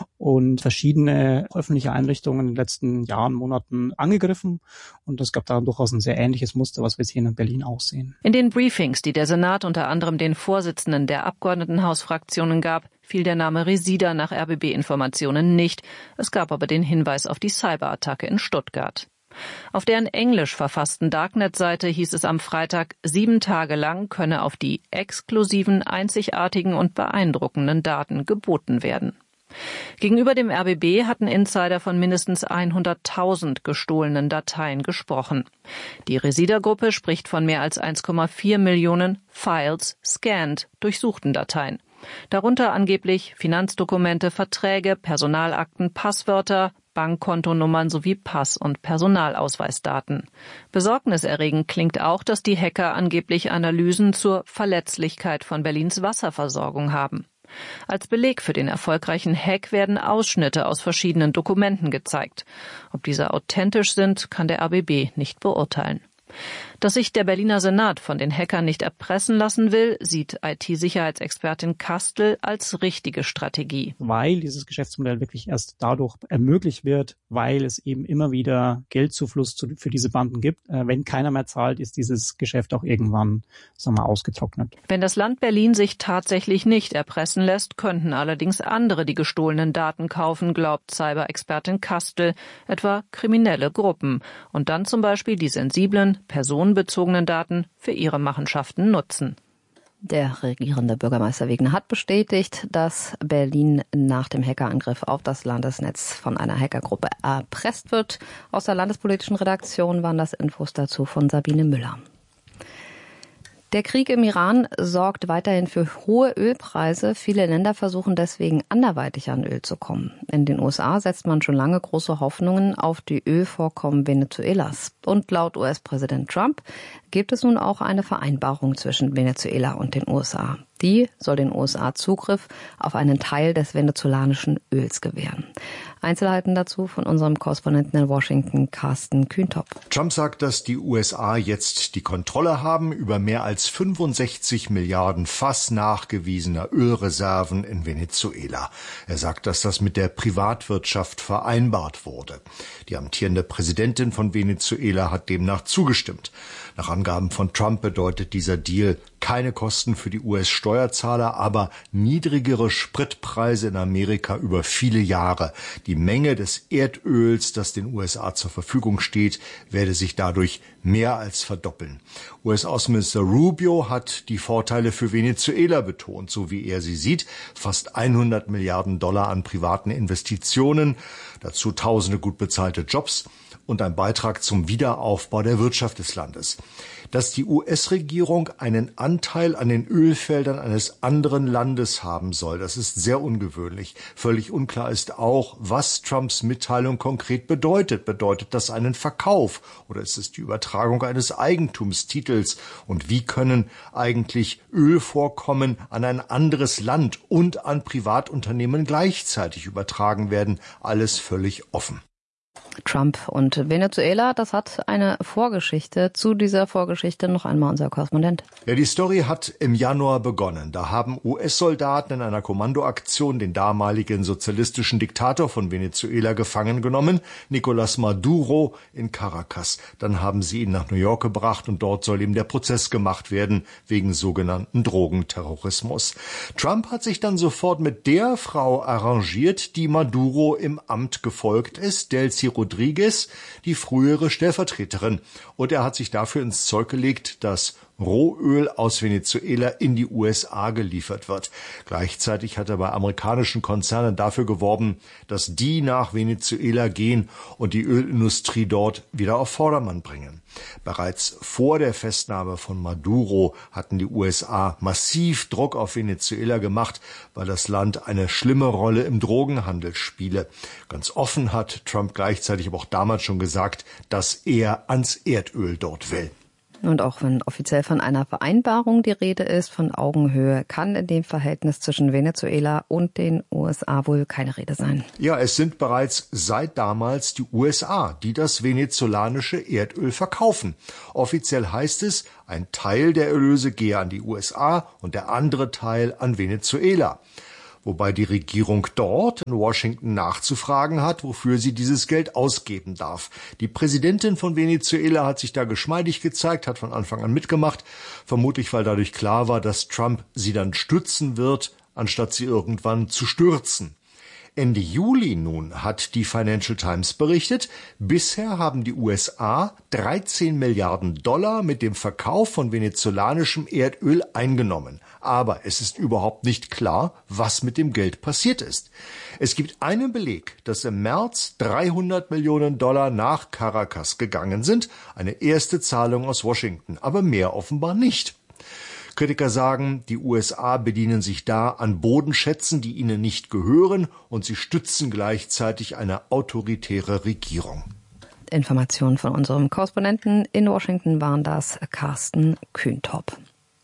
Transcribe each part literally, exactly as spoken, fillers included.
und verschiedene öffentliche Einrichtungen in den letzten Jahren, Monaten angegriffen. Und es gab da durchaus ein sehr ähnliches Muster, was wir jetzt hier in Berlin auch sehen. In den Briefings, die der Senat unter anderem den Vorsitzenden der Abgeordnetenhausfraktionen gab, fiel der Name Resida nach R B B-Informationen nicht. Es gab aber den Hinweis auf die Cyberattacke in Stuttgart. Auf deren englisch verfassten Darknet-Seite hieß es am Freitag, sieben Tage lang könne auf die exklusiven, einzigartigen und beeindruckenden Daten geboten werden. Gegenüber dem R B B hatten Insider von mindestens hunderttausend gestohlenen Dateien gesprochen. Die Resida-Gruppe spricht von mehr als eins Komma vier Millionen Files, scanned, durchsuchten Dateien. Darunter angeblich Finanzdokumente, Verträge, Personalakten, Passwörter, Bankkontonummern sowie Pass- und Personalausweisdaten. Besorgniserregend klingt auch, dass die Hacker angeblich Analysen zur Verletzlichkeit von Berlins Wasserversorgung haben. Als Beleg für den erfolgreichen Hack werden Ausschnitte aus verschiedenen Dokumenten gezeigt. Ob diese authentisch sind, kann der R B B nicht beurteilen. Dass sich der Berliner Senat von den Hackern nicht erpressen lassen will, sieht I T-Sicherheitsexpertin Kastel als richtige Strategie. Weil dieses Geschäftsmodell wirklich erst dadurch ermöglicht wird, weil es eben immer wieder Geldzufluss zu, für diese Banden gibt. Wenn keiner mehr zahlt, ist dieses Geschäft auch irgendwann, sagen wir, ausgetrocknet. Wenn das Land Berlin sich tatsächlich nicht erpressen lässt, könnten allerdings andere die gestohlenen Daten kaufen, glaubt Cyber-Expertin Kastel, etwa kriminelle Gruppen. Und dann zum Beispiel die sensiblen, personenbezogenen Daten für ihre Machenschaften nutzen. Der regierende Bürgermeister Wegner hat bestätigt, dass Berlin nach dem Hackerangriff auf das Landesnetz von einer Hackergruppe erpresst wird. Aus der landespolitischen Redaktion waren das Infos dazu von Sabine Müller. Der Krieg im Iran sorgt weiterhin für hohe Ölpreise. Viele Länder versuchen deswegen anderweitig an Öl zu kommen. In den U S A setzt man schon lange große Hoffnungen auf die Ölvorkommen Venezuelas. Und laut U S-Präsident Trump gibt es nun auch eine Vereinbarung zwischen Venezuela und den U S A. Die soll den U S A Zugriff auf einen Teil des venezolanischen Öls gewähren. Einzelheiten dazu von unserem Korrespondenten in Washington, Carsten Kühntop. Trump sagt, dass die U S A jetzt die Kontrolle haben über mehr als fünfundsechzig Milliarden Fass nachgewiesener Ölreserven in Venezuela. Er sagt, dass das mit der Privatwirtschaft vereinbart wurde. Die amtierende Präsidentin von Venezuela hat demnach zugestimmt. Nach Angaben von Trump bedeutet dieser Deal keine Kosten für die U S-Steuerzahler, aber niedrigere Spritpreise in Amerika über viele Jahre. Die Menge des Erdöls, das den U S A zur Verfügung steht, werde sich dadurch mehr als verdoppeln. U S-Außenminister Rubio hat die Vorteile für Venezuela betont, so wie er sie sieht. Fast hundert Milliarden Dollar an privaten Investitionen, dazu tausende gut bezahlte Jobs und ein Beitrag zum Wiederaufbau der Wirtschaft des Landes. Dass die U S-Regierung einen Anteil an den Ölfeldern eines anderen Landes haben soll, das ist sehr ungewöhnlich. Völlig unklar ist auch, was Trumps Mitteilung konkret bedeutet. Bedeutet das einen Verkauf oder ist es die Übertragung eines Eigentumstitels? Und wie können eigentlich Ölvorkommen an ein anderes Land und an Privatunternehmen gleichzeitig übertragen werden? Alles völlig offen. Trump und Venezuela, das hat eine Vorgeschichte. Zu dieser Vorgeschichte noch einmal unser Korrespondent. Ja, die Story hat im Januar begonnen. Da haben U S-Soldaten in einer Kommandoaktion den damaligen sozialistischen Diktator von Venezuela gefangen genommen, Nicolás Maduro in Caracas. Dann haben sie ihn nach New York gebracht und dort soll ihm der Prozess gemacht werden wegen sogenannten Drogenterrorismus. Trump hat sich dann sofort mit der Frau arrangiert, die Maduro im Amt gefolgt ist, Delcy Rodriguez, die frühere Stellvertreterin. Und er hat sich dafür ins Zeug gelegt, dass Rohöl aus Venezuela in die U S A geliefert wird. Gleichzeitig hat er bei amerikanischen Konzernen dafür geworben, dass die nach Venezuela gehen und die Ölindustrie dort wieder auf Vordermann bringen. Bereits vor der Festnahme von Maduro hatten die U S A massiv Druck auf Venezuela gemacht, weil das Land eine schlimme Rolle im Drogenhandel spiele. Ganz offen hat Trump gleichzeitig aber auch damals schon gesagt, dass er ans Erdöl dort will. Und auch wenn offiziell von einer Vereinbarung die Rede ist, von Augenhöhe, kann in dem Verhältnis zwischen Venezuela und den U S A wohl keine Rede sein. Ja, es sind bereits seit damals die U S A, die das venezolanische Erdöl verkaufen. Offiziell heißt es, ein Teil der Erlöse gehe an die U S A und der andere Teil an Venezuela. wobei die Regierung dort in Washington nachzufragen hat, wofür sie dieses Geld ausgeben darf. Die Präsidentin von Venezuela hat sich da geschmeidig gezeigt, hat von Anfang an mitgemacht, vermutlich weil dadurch klar war, dass Trump sie dann stützen wird, anstatt sie irgendwann zu stürzen. Ende Juli nun hat die Financial Times berichtet, bisher haben die U S A dreizehn Milliarden Dollar mit dem Verkauf von venezolanischem Erdöl eingenommen. Aber es ist überhaupt nicht klar, was mit dem Geld passiert ist. Es gibt einen Beleg, dass im März dreihundert Millionen Dollar nach Caracas gegangen sind, eine erste Zahlung aus Washington, aber mehr offenbar nicht. Kritiker sagen, die U S A bedienen sich da an Bodenschätzen, die ihnen nicht gehören, und sie stützen gleichzeitig eine autoritäre Regierung. Informationen von unserem Korrespondenten in Washington waren das, Carsten Kühntop.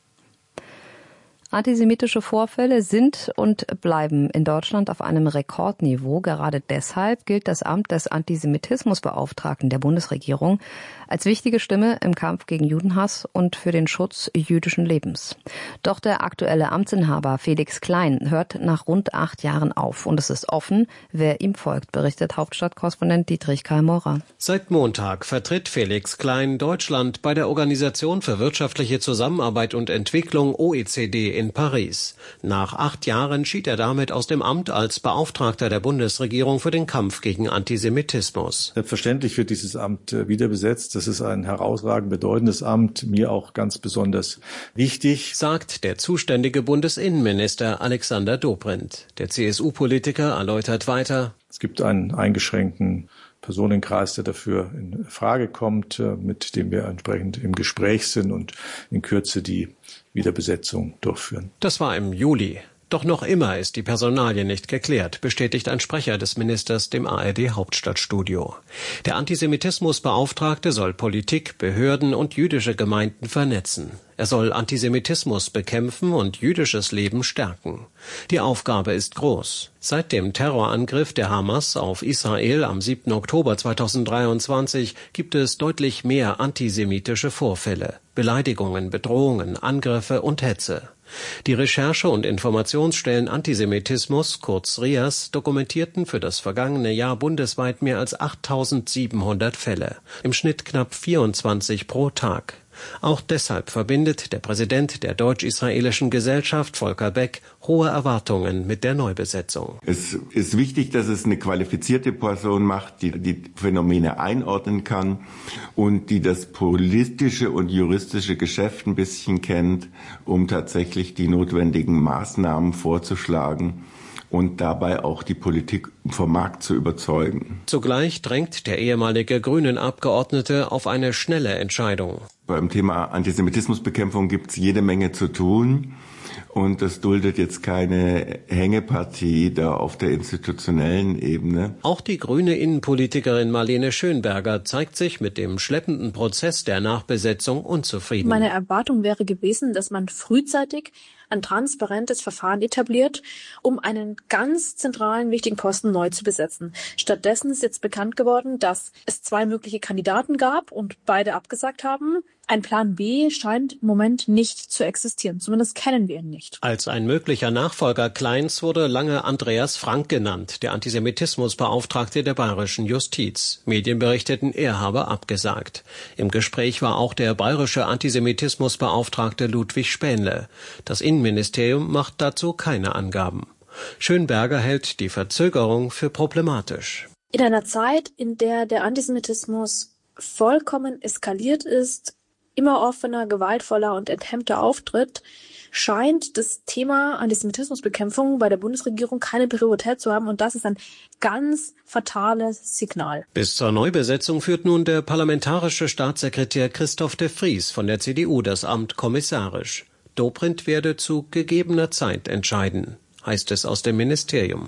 Antisemitische Vorfälle sind und bleiben in Deutschland auf einem Rekordniveau. Gerade deshalb gilt das Amt des Antisemitismusbeauftragten der Bundesregierung als wichtige Stimme im Kampf gegen Judenhass und für den Schutz jüdischen Lebens. Doch der aktuelle Amtsinhaber Felix Klein hört nach rund acht Jahren auf. Und es ist offen, wer ihm folgt, berichtet Hauptstadtkorrespondent Dietrich Karl Meurer. Seit Montag vertritt Felix Klein Deutschland bei der Organisation für wirtschaftliche Zusammenarbeit und Entwicklung O E C D in Paris. Nach acht Jahren schied er damit aus dem Amt als Beauftragter der Bundesregierung für den Kampf gegen Antisemitismus. Selbstverständlich wird dieses Amt wieder besetzt. Das ist ein herausragend bedeutendes Amt, mir auch ganz besonders wichtig, sagt der zuständige Bundesinnenminister Alexander Dobrindt. Der C S U-Politiker erläutert weiter: Es gibt einen eingeschränkten Personenkreis, der dafür in Frage kommt, mit dem wir entsprechend im Gespräch sind und in Kürze die Wiederbesetzung durchführen. Das war im Juli. Doch noch immer ist die Personalie nicht geklärt, bestätigt ein Sprecher des Ministers dem A R D-Hauptstadtstudio. Der Antisemitismusbeauftragte soll Politik, Behörden und jüdische Gemeinden vernetzen. Er soll Antisemitismus bekämpfen und jüdisches Leben stärken. Die Aufgabe ist groß. Seit dem Terrorangriff der Hamas auf Israel am siebten Oktober zweitausenddreiundzwanzig gibt es deutlich mehr antisemitische Vorfälle, Beleidigungen, Bedrohungen, Angriffe und Hetze. Die Recherche- und Informationsstellen Antisemitismus, kurz R I A S, dokumentierten für das vergangene Jahr bundesweit mehr als achttausendsiebenhundert Fälle, im Schnitt knapp vierundzwanzig pro Tag. Auch deshalb verbindet der Präsident der Deutsch-Israelischen Gesellschaft, Volker Beck, hohe Erwartungen mit der Neubesetzung. Es ist wichtig, dass es eine qualifizierte Person macht, die die Phänomene einordnen kann und die das politische und juristische Geschäft ein bisschen kennt, um tatsächlich die notwendigen Maßnahmen vorzuschlagen und dabei auch die Politik vom Markt zu überzeugen. Zugleich drängt der ehemalige Grünen-Abgeordnete auf eine schnelle Entscheidung. Beim Thema Antisemitismusbekämpfung gibt es jede Menge zu tun. Und das duldet jetzt keine Hängepartie da auf der institutionellen Ebene. Auch die grüne Innenpolitikerin Marlene Schönberger zeigt sich mit dem schleppenden Prozess der Nachbesetzung unzufrieden. Meine Erwartung wäre gewesen, dass man frühzeitig ein transparentes Verfahren etabliert, um einen ganz zentralen, wichtigen Posten neu zu besetzen. Stattdessen ist jetzt bekannt geworden, dass es zwei mögliche Kandidaten gab und beide abgesagt haben. Ein Plan B scheint im Moment nicht zu existieren. Zumindest kennen wir ihn nicht. Als ein möglicher Nachfolger Kleins wurde lange Andreas Frank genannt, der Antisemitismusbeauftragte der bayerischen Justiz. Medien berichteten, er habe abgesagt. Im Gespräch war auch der bayerische Antisemitismusbeauftragte Ludwig Spähnle. Das Innenministerium macht dazu keine Angaben. Schönberger hält die Verzögerung für problematisch. In einer Zeit, in der der Antisemitismus vollkommen eskaliert ist, immer offener, gewaltvoller und enthemmter auftritt, scheint das Thema Antisemitismusbekämpfung bei der Bundesregierung keine Priorität zu haben. Und das ist ein ganz fatales Signal. Bis zur Neubesetzung führt nun der parlamentarische Staatssekretär Christoph de Vries von der C D U das Amt kommissarisch. Dobrindt werde zu gegebener Zeit entscheiden, heißt es aus dem Ministerium.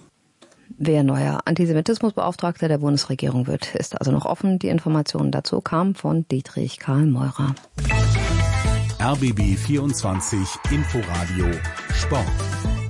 Wer neuer Antisemitismusbeauftragter der Bundesregierung wird, ist also noch offen. Die Informationen dazu kamen von Dietrich Karl Meurer. R B B vierundzwanzig Inforadio Sport.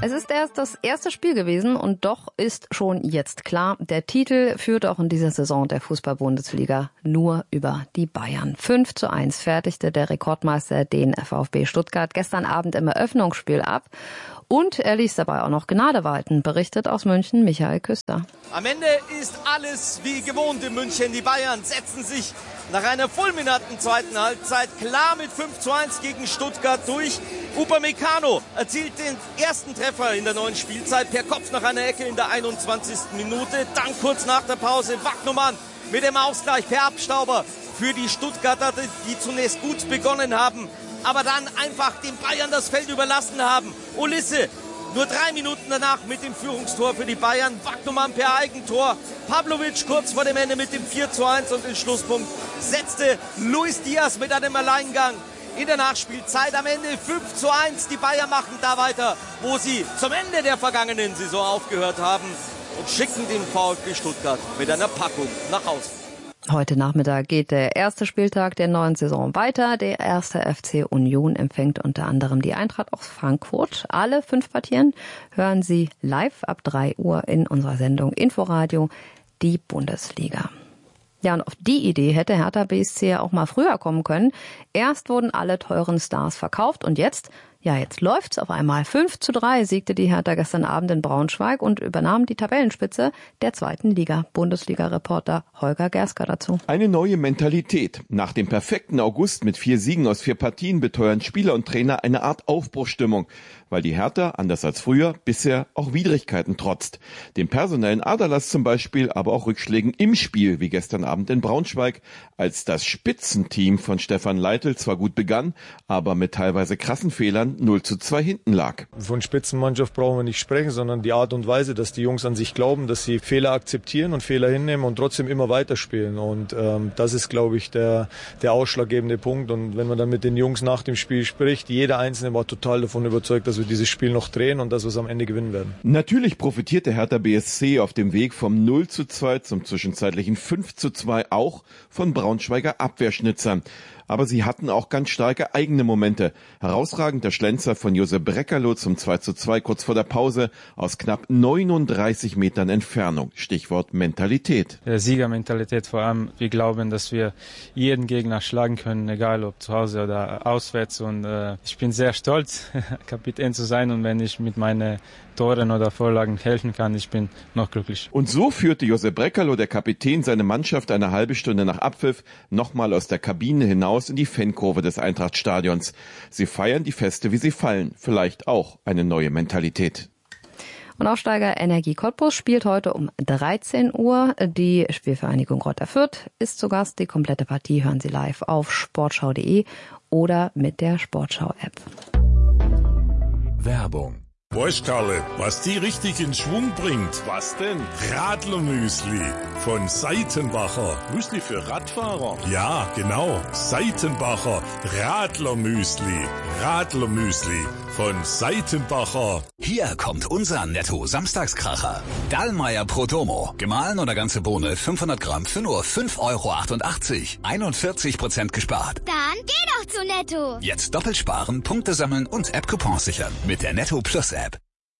Es ist erst das erste Spiel gewesen und doch ist schon jetzt klar, der Titel führt auch in dieser Saison der Fußball-Bundesliga nur über die Bayern. fünf zu eins fertigte der Rekordmeister den VfB Stuttgart gestern Abend im Eröffnungsspiel ab. Und er ließ dabei auch noch Gnade walten, berichtet aus München Michael Küster. Am Ende ist alles wie gewohnt in München. Die Bayern setzen sich nach einer fulminanten zweiten Halbzeit klar mit fünf zu eins gegen Stuttgart durch. Upamecano erzielt den ersten Treffer in der neuen Spielzeit per Kopf nach einer Ecke in der einundzwanzigsten Minute. Dann kurz nach der Pause Wagnumann mit dem Ausgleich per Abstauber für die Stuttgarter, die zunächst gut begonnen haben, aber dann einfach den Bayern das Feld überlassen haben. Olisse nur drei Minuten danach mit dem Führungstor für die Bayern. Wagnumann per Eigentor. Pavlovic kurz vor dem Ende mit dem vier zu eins und den Schlusspunkt setzte Luis Diaz mit einem Alleingang in der Nachspielzeit. Am Ende fünf zu eins. Die Bayern machen da weiter, wo sie zum Ende der vergangenen Saison aufgehört haben und schicken den VfB Stuttgart mit einer Packung nach Hause. Heute Nachmittag geht der erste Spieltag der neuen Saison weiter. Der erste F C Union empfängt unter anderem die Eintracht aus Frankfurt. Alle fünf Partien hören Sie live ab drei Uhr in unserer Sendung Inforadio, die Bundesliga. Ja, und auf die Idee hätte Hertha B S C ja auch mal früher kommen können. Erst wurden alle teuren Stars verkauft und jetzt... Ja, jetzt läuft's auf einmal. fünf zu drei siegte die Hertha gestern Abend in Braunschweig und übernahm die Tabellenspitze der zweiten Liga. Bundesliga-Reporter Holger Gersker dazu. Eine neue Mentalität. Nach dem perfekten August mit vier Siegen aus vier Partien beteuern Spieler und Trainer eine Art Aufbruchsstimmung, weil die Hertha, anders als früher, bisher auch Widrigkeiten trotzt. Dem personellen Aderlass zum Beispiel, aber auch Rückschlägen im Spiel, wie gestern Abend in Braunschweig, als das Spitzenteam von Stefan Leitl zwar gut begann, aber mit teilweise krassen Fehlern null zu zwei hinten lag. Von Spitzenmannschaft brauchen wir nicht sprechen, sondern die Art und Weise, dass die Jungs an sich glauben, dass sie Fehler akzeptieren und Fehler hinnehmen und trotzdem immer weiterspielen. Und ähm, das ist, glaube ich, der, der ausschlaggebende Punkt. Und wenn man dann mit den Jungs nach dem Spiel spricht, jeder Einzelne war total davon überzeugt, dass wir dieses Spiel noch drehen und dass wir es am Ende gewinnen werden. Natürlich profitierte Hertha B S C auf dem Weg vom null zu zwei zum zwischenzeitlichen fünf zu zwei auch von Braunschweiger Abwehrschnitzern. Aber sie hatten auch ganz starke eigene Momente. Herausragender Schlenzer von Josep Brekalo zum zwei zu zwei kurz vor der Pause aus knapp neununddreißig Metern Entfernung. Stichwort Mentalität. Ja, Siegermentalität vor allem. Wir glauben, dass wir jeden Gegner schlagen können, egal ob zu Hause oder auswärts. Und äh, ich bin sehr stolz, Kapitän zu sein. Und wenn ich mit meinen Toren oder Vorlagen helfen kann, ich bin noch glücklich. Und so führte Josep Brekalo, der Kapitän, seine Mannschaft eine halbe Stunde nach Abpfiff nochmal aus der Kabine hinaus in die Fankurve des Eintrachtstadions. Sie feiern die Feste, wie sie fallen. Vielleicht auch eine neue Mentalität. Und Aufsteiger Energie Cottbus spielt heute um dreizehn Uhr. Die Spielvereinigung Greuther Fürth ist zu Gast. Die komplette Partie hören Sie live auf sportschau punkt de oder mit der Sportschau-App. Werbung. Weißt Karle, was die richtig in Schwung bringt? Was denn? Radlermüsli von Seitenbacher. Müsli für Radfahrer? Ja, genau. Seitenbacher Radlermüsli. Radlermüsli von Seitenbacher. Hier kommt unser Netto-Samstagskracher. Dallmayr Prodomo. Gemahlen oder ganze Bohne fünfhundert Gramm für nur fünf Euro achtundachtzig. einundvierzig Prozent gespart. Dann geh doch zu Netto. Jetzt doppelt sparen, Punkte sammeln und App-Coupons sichern mit der Netto Plus App.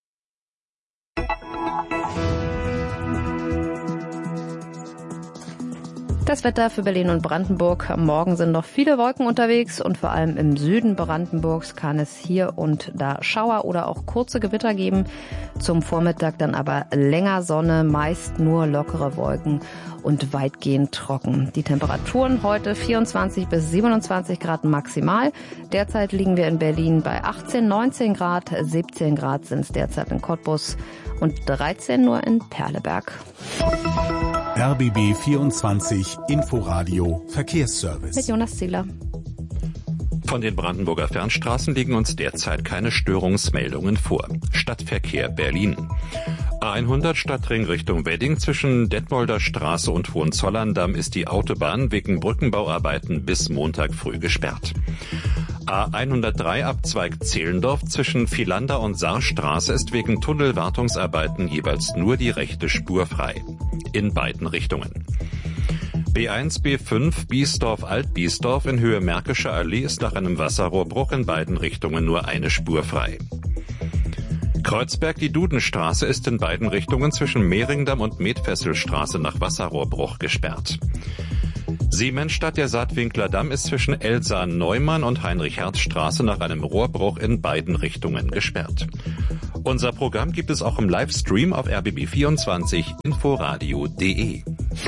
Das Wetter für Berlin und Brandenburg. Morgen sind noch viele Wolken unterwegs und vor allem im Süden Brandenburgs kann es hier und da Schauer oder auch kurze Gewitter geben. Zum Vormittag dann aber länger Sonne, meist nur lockere Wolken und weitgehend trocken. Die Temperaturen heute vierundzwanzig bis siebenundzwanzig Grad maximal. Derzeit liegen wir in Berlin bei achtzehn, neunzehn Grad, siebzehn Grad sind es derzeit in Cottbus und dreizehn nur in Perleberg. R B B vierundzwanzig Inforadio Verkehrsservice. Mit Jonas Zieler. Von den Brandenburger Fernstraßen liegen uns derzeit keine Störungsmeldungen vor. Stadtverkehr Berlin. A hundert Stadtring Richtung Wedding zwischen Detmolder Straße und Hohenzollern-Damm ist die Autobahn wegen Brückenbauarbeiten bis Montag früh gesperrt. A hundertdrei Abzweig Zehlendorf zwischen Vielander und Saarstraße ist wegen Tunnelwartungsarbeiten jeweils nur die rechte Spur frei. In beiden Richtungen. B eins B fünf Biesdorf-Alt-Biesdorf in Höhe Märkische Allee ist nach einem Wasserrohrbruch in beiden Richtungen nur eine Spur frei. Kreuzberg, die Dudenstraße ist in beiden Richtungen zwischen Mehringdamm und Medfesselstraße nach Wasserrohrbruch gesperrt. Siemensstadt, der Saatwinkler Damm ist zwischen Elsa-Neumann und Heinrich-Herz-Straße nach einem Rohrbruch in beiden Richtungen gesperrt. Unser Programm gibt es auch im Livestream auf R B B vierundzwanzig inforadio punkt de.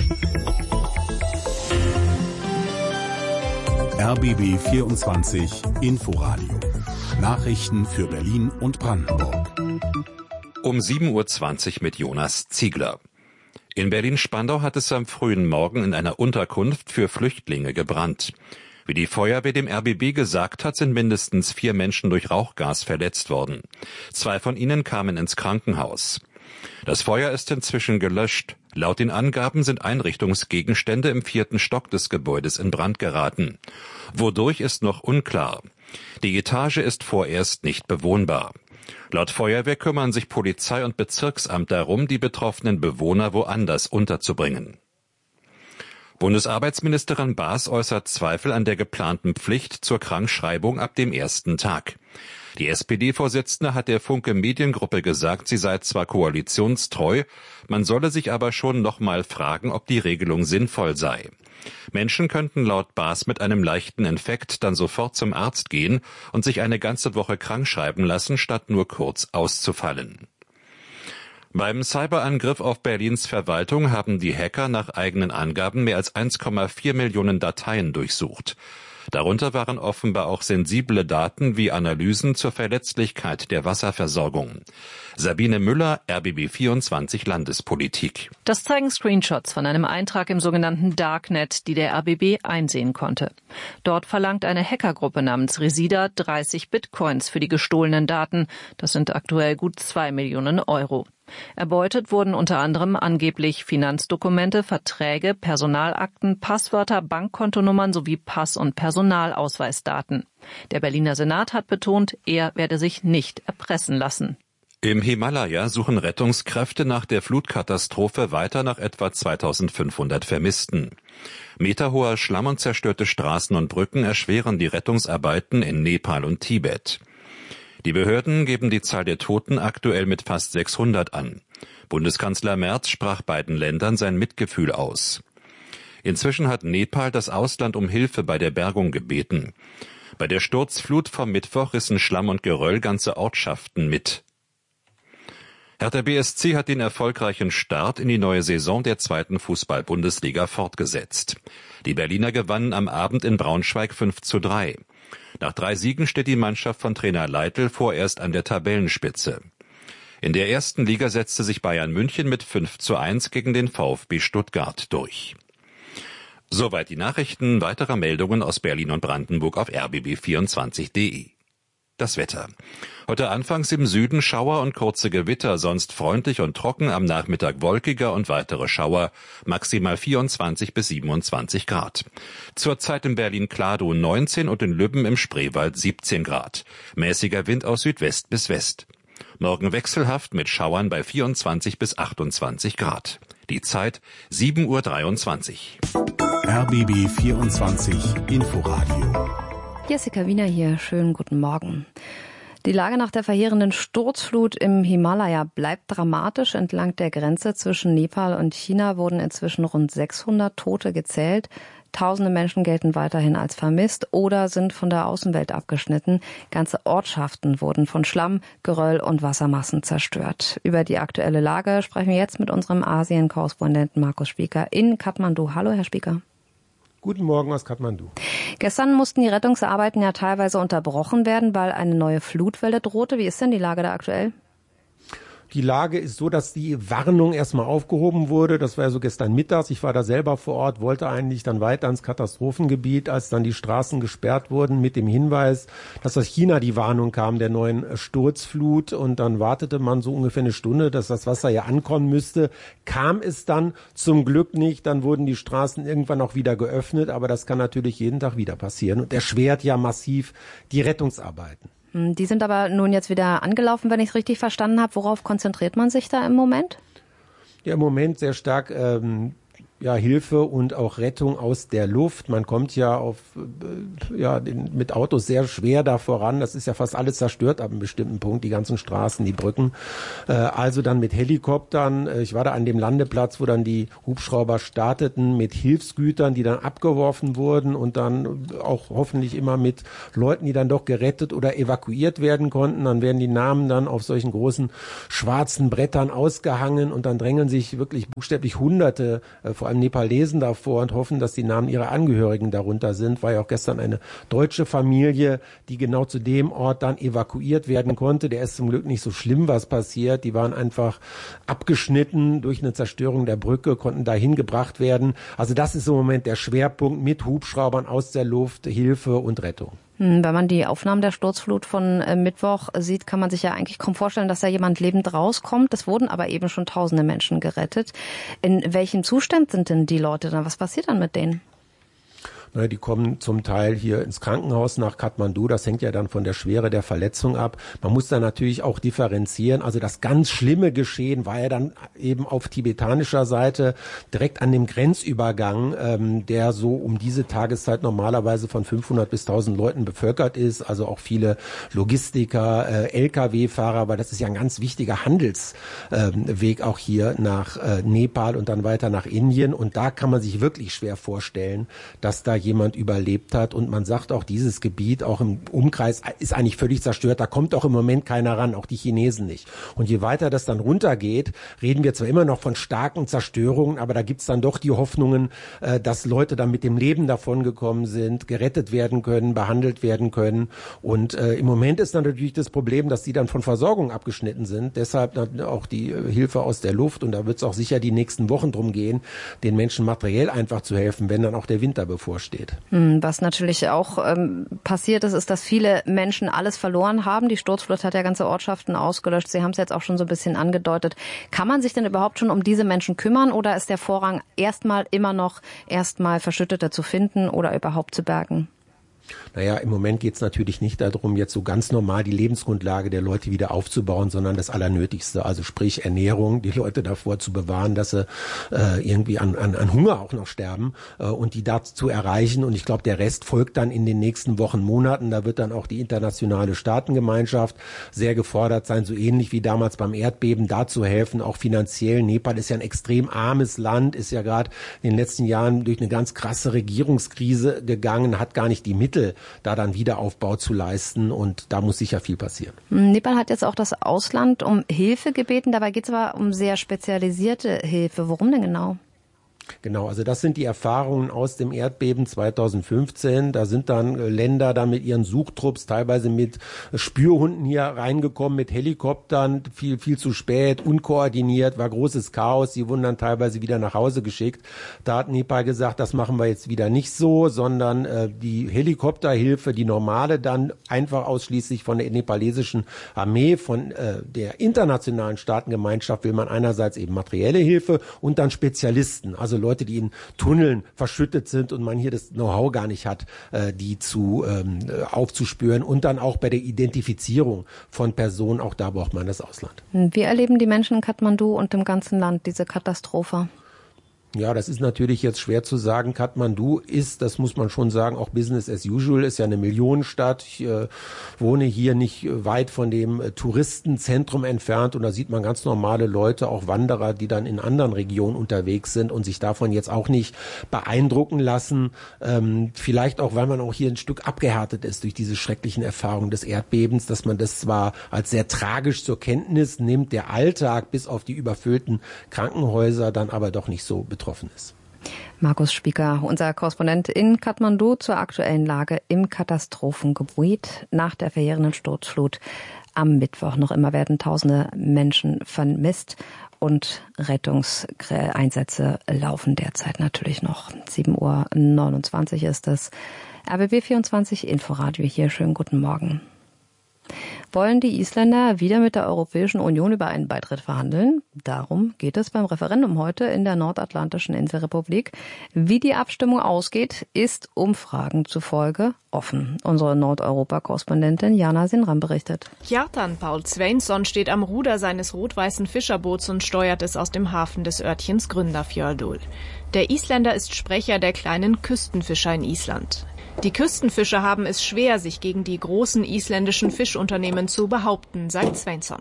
R B B vierundzwanzig Inforadio. Nachrichten für Berlin und Brandenburg. Um sieben Uhr zwanzig mit Jonas Ziegler. In Berlin-Spandau hat es am frühen Morgen in einer Unterkunft für Flüchtlinge gebrannt. Wie die Feuerwehr dem R B B gesagt hat, sind mindestens vier Menschen durch Rauchgas verletzt worden. Zwei von ihnen kamen ins Krankenhaus. Das Feuer ist inzwischen gelöscht. Laut den Angaben sind Einrichtungsgegenstände im vierten Stock des Gebäudes in Brand geraten. Wodurch ist noch unklar. Die Etage ist vorerst nicht bewohnbar. Laut Feuerwehr kümmern sich Polizei und Bezirksamt darum, die betroffenen Bewohner woanders unterzubringen. Bundesarbeitsministerin Baas äußert Zweifel an der geplanten Pflicht zur Krankschreibung ab dem ersten Tag. Die S P D-Vorsitzende hat der Funke Mediengruppe gesagt, sie sei zwar koalitionstreu, man solle sich aber schon noch mal fragen, ob die Regelung sinnvoll sei. Menschen könnten laut Baas mit einem leichten Infekt dann sofort zum Arzt gehen und sich eine ganze Woche krankschreiben lassen, statt nur kurz auszufallen. Beim Cyberangriff auf Berlins Verwaltung haben die Hacker nach eigenen Angaben mehr als eins Komma vier Millionen Dateien durchsucht. Darunter waren offenbar auch sensible Daten wie Analysen zur Verletzlichkeit der Wasserversorgung. Sabine Müller, R B B vierundzwanzig Landespolitik. Das zeigen Screenshots von einem Eintrag im sogenannten Darknet, die der R B B einsehen konnte. Dort verlangt eine Hackergruppe namens Resida dreißig Bitcoins für die gestohlenen Daten. Das sind aktuell gut zwei Millionen Euro. Erbeutet wurden unter anderem angeblich Finanzdokumente, Verträge, Personalakten, Passwörter, Bankkontonummern sowie Pass- und Personalausweisdaten. Der Berliner Senat hat betont, er werde sich nicht erpressen lassen. Im Himalaya suchen Rettungskräfte nach der Flutkatastrophe weiter nach etwa zweitausendfünfhundert Vermissten. Meterhoher Schlamm und zerstörte Straßen und Brücken erschweren die Rettungsarbeiten in Nepal und Tibet. Die Behörden geben die Zahl der Toten aktuell mit fast sechshundert an. Bundeskanzler Merz sprach beiden Ländern sein Mitgefühl aus. Inzwischen hat Nepal das Ausland um Hilfe bei der Bergung gebeten. Bei der Sturzflut vom Mittwoch rissen Schlamm und Geröll ganze Ortschaften mit. Hertha B S C hat den erfolgreichen Start in die neue Saison der zweiten Fußball-Bundesliga fortgesetzt. Die Berliner gewannen am Abend in Braunschweig fünf zu drei. Nach drei Siegen steht die Mannschaft von Trainer Leitl vorerst an der Tabellenspitze. In der ersten Liga setzte sich Bayern München mit fünf zu eins gegen den VfB Stuttgart durch. Soweit die Nachrichten. Weitere Meldungen aus Berlin und Brandenburg auf R B B vierundzwanzig punkt de. Das Wetter. Heute anfangs im Süden Schauer und kurze Gewitter, sonst freundlich und trocken, am Nachmittag wolkiger und weitere Schauer, maximal vierundzwanzig bis siebenundzwanzig Grad. Zurzeit in Berlin-Kladow neunzehn und in Lübben im Spreewald siebzehn Grad. Mäßiger Wind aus Südwest bis West. Morgen wechselhaft mit Schauern bei vierundzwanzig bis achtundzwanzig Grad. Die Zeit sieben Uhr dreiundzwanzig. R B B vierundzwanzig Inforadio. Jessica Wiener hier, schönen guten Morgen. Die Lage nach der verheerenden Sturzflut im Himalaya bleibt dramatisch. Entlang der Grenze zwischen Nepal und China wurden inzwischen rund sechshundert Tote gezählt. Tausende Menschen gelten weiterhin als vermisst oder sind von der Außenwelt abgeschnitten. Ganze Ortschaften wurden von Schlamm, Geröll und Wassermassen zerstört. Über die aktuelle Lage sprechen wir jetzt mit unserem Asien-Korrespondenten Markus Spieker in Kathmandu. Hallo, Herr Spieker. Guten Morgen aus Kathmandu. Gestern mussten die Rettungsarbeiten ja teilweise unterbrochen werden, weil eine neue Flutwelle drohte. Wie ist denn die Lage da aktuell? Die Lage ist so, dass die Warnung erstmal aufgehoben wurde. Das war ja so gestern mittags. Ich war da selber vor Ort, wollte eigentlich dann weiter ins Katastrophengebiet, als dann die Straßen gesperrt wurden mit dem Hinweis, dass aus China die Warnung kam der neuen Sturzflut. Und dann wartete man so ungefähr eine Stunde, dass das Wasser ja ankommen müsste. Kam es dann zum Glück nicht. Dann wurden die Straßen irgendwann auch wieder geöffnet. Aber das kann natürlich jeden Tag wieder passieren und erschwert ja massiv die Rettungsarbeiten. Die sind aber nun jetzt wieder angelaufen, wenn ich es richtig verstanden habe. Worauf konzentriert man sich da im Moment? Ja, im Moment sehr stark ähm, ja, Hilfe und auch Rettung aus der Luft. Man kommt ja auf äh, ja den, mit Autos sehr schwer da voran. Das ist ja fast alles zerstört ab einem bestimmten Punkt, die ganzen Straßen, die Brücken. Äh, also dann mit Helikoptern. Äh, ich war da an dem Landeplatz, wo dann die Hubschrauber starteten mit Hilfsgütern, die dann abgeworfen wurden und dann auch hoffentlich immer mit Leuten, die dann doch gerettet oder evakuiert werden konnten. Dann werden die Namen dann auf solchen großen schwarzen Brettern ausgehangen und dann drängeln sich wirklich buchstäblich Hunderte, äh, vor allem Nepalesen davor und hoffen, dass die Namen ihrer Angehörigen darunter sind. War ja auch gestern eine deutsche Familie, die genau zu dem Ort dann evakuiert werden konnte. Der ist zum Glück nicht so schlimm, was passiert. Die waren einfach abgeschnitten durch eine Zerstörung der Brücke, konnten dahin gebracht werden. Also das ist im Moment der Schwerpunkt mit Hubschraubern aus der Luft, Hilfe und Rettung. Wenn man die Aufnahmen der Sturzflut von äh, Mittwoch sieht, kann man sich ja eigentlich kaum vorstellen, dass da jemand lebend rauskommt. Es wurden aber eben schon tausende Menschen gerettet. In welchem Zustand sind denn die Leute dann? Was passiert dann mit denen? Die kommen zum Teil hier ins Krankenhaus nach Kathmandu. Das hängt ja dann von der Schwere der Verletzung ab. Man muss da natürlich auch differenzieren. Also das ganz schlimme Geschehen war ja dann eben auf tibetanischer Seite direkt an dem Grenzübergang, ähm, der so um diese Tageszeit normalerweise von fünfhundert bis tausend Leuten bevölkert ist. Also auch viele Logistiker, äh, L K W-Fahrer, weil das ist ja ein ganz wichtiger Handelsweg ähm, auch hier nach äh, Nepal und dann weiter nach Indien. Und da kann man sich wirklich schwer vorstellen, dass da jemand überlebt hat. Und man sagt auch, dieses Gebiet auch im Umkreis ist eigentlich völlig zerstört. Da kommt auch im Moment keiner ran, auch die Chinesen nicht. Und je weiter das dann runtergeht, reden wir zwar immer noch von starken Zerstörungen, aber da gibt's dann doch die Hoffnungen, dass Leute dann mit dem Leben davongekommen sind, gerettet werden können, behandelt werden können. Und äh, im Moment ist dann natürlich das Problem, dass die dann von Versorgung abgeschnitten sind. Deshalb auch die Hilfe aus der Luft. Und da wird es auch sicher die nächsten Wochen drum gehen, den Menschen materiell einfach zu helfen, wenn dann auch der Winter bevorsteht. Was natürlich auch ähm, passiert ist, ist, dass viele Menschen alles verloren haben. Die Sturzflut hat ja ganze Ortschaften ausgelöscht. Sie haben es jetzt auch schon so ein bisschen angedeutet. Kann man sich denn überhaupt schon um diese Menschen kümmern oder ist der Vorrang erstmal immer noch erstmal Verschüttete zu finden oder überhaupt zu bergen? Naja, im Moment geht es natürlich nicht darum, jetzt so ganz normal die Lebensgrundlage der Leute wieder aufzubauen, sondern das Allernötigste, also sprich Ernährung, die Leute davor zu bewahren, dass sie äh, irgendwie an, an, an Hunger auch noch sterben äh, und die dazu zu erreichen. Und ich glaube, der Rest folgt dann in den nächsten Wochen, Monaten. Da wird dann auch die internationale Staatengemeinschaft sehr gefordert sein, so ähnlich wie damals beim Erdbeben, da zu helfen, auch finanziell. Nepal ist ja ein extrem armes Land, ist ja gerade in den letzten Jahren durch eine ganz krasse Regierungskrise gegangen, hat gar nicht die Mittel, da dann Wiederaufbau zu leisten und da muss sicher viel passieren. Nepal hat jetzt auch das Ausland um Hilfe gebeten, dabei geht es aber um sehr spezialisierte Hilfe. Worum denn genau? Genau, also das sind die Erfahrungen aus dem Erdbeben zweitausendfünfzehn. Da sind dann Länder dann mit ihren Suchtrupps, teilweise mit Spürhunden hier reingekommen, mit Helikoptern, viel viel zu spät, unkoordiniert, war großes Chaos. Sie wurden dann teilweise wieder nach Hause geschickt. Da hat Nepal gesagt, das machen wir jetzt wieder nicht so, sondern äh, die Helikopterhilfe, die normale, dann einfach ausschließlich von der nepalesischen Armee, von äh, der internationalen Staatengemeinschaft will man einerseits eben materielle Hilfe und dann Spezialisten, also Leute, die in Tunneln verschüttet sind und man hier das Know-how gar nicht hat, äh, die zu ähm, aufzuspüren und dann auch bei der Identifizierung von Personen, auch da braucht man das Ausland. Wie erleben die Menschen in Kathmandu und im ganzen Land diese Katastrophe? Ja, das ist natürlich jetzt schwer zu sagen. Kathmandu ist, das muss man schon sagen, auch Business as usual, ist ja eine Millionenstadt. Ich äh, wohne hier nicht weit von dem äh, Touristenzentrum entfernt und da sieht man ganz normale Leute, auch Wanderer, die dann in anderen Regionen unterwegs sind und sich davon jetzt auch nicht beeindrucken lassen. Ähm, vielleicht auch, weil man auch hier ein Stück abgehärtet ist durch diese schrecklichen Erfahrungen des Erdbebens, dass man das zwar als sehr tragisch zur Kenntnis nimmt, der Alltag bis auf die überfüllten Krankenhäuser dann aber doch nicht so betroffen ist. Markus Spieker, unser Korrespondent in Kathmandu zur aktuellen Lage im Katastrophengebiet nach der verheerenden Sturzflut am Mittwoch. Noch immer werden tausende Menschen vermisst und Rettungseinsätze laufen derzeit natürlich noch. sieben Uhr neunundzwanzig ist es. R B B vierundzwanzig Inforadio hier. Schönen guten Morgen. Wollen die Isländer wieder mit der Europäischen Union über einen Beitritt verhandeln? Darum geht es beim Referendum heute in der nordatlantischen Inselrepublik. Wie die Abstimmung ausgeht, ist Umfragen zufolge offen. Unsere Nordeuropa-Korrespondentin Jana Sinram berichtet. Kjartan Paul Sveinsson steht am Ruder seines rot-weißen Fischerboots und steuert es aus dem Hafen des Örtchens Grundarfjörður. Der Isländer ist Sprecher der kleinen Küstenfischer in Island. Die Küstenfischer haben es schwer, sich gegen die großen isländischen Fischunternehmen zu behaupten, sagt Sveinsson.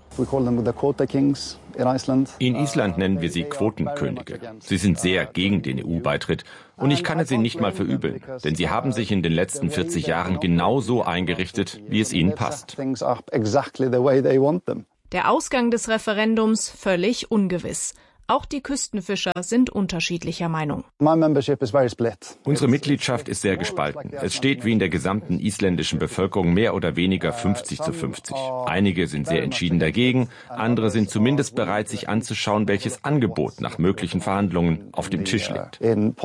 In Island nennen wir sie Quotenkönige. Sie sind sehr gegen den E U-Beitritt und ich kann es ihnen nicht mal verübeln, denn sie haben sich in den letzten vierzig Jahren genauso eingerichtet, wie es ihnen passt. Der Ausgang des Referendums völlig ungewiss. Auch die Küstenfischer sind unterschiedlicher Meinung. Unsere Mitgliedschaft ist sehr gespalten. Es steht wie in der gesamten isländischen Bevölkerung mehr oder weniger fünfzig zu fünfzig. Einige sind sehr entschieden dagegen, andere sind zumindest bereit, sich anzuschauen, welches Angebot nach möglichen Verhandlungen auf dem Tisch liegt.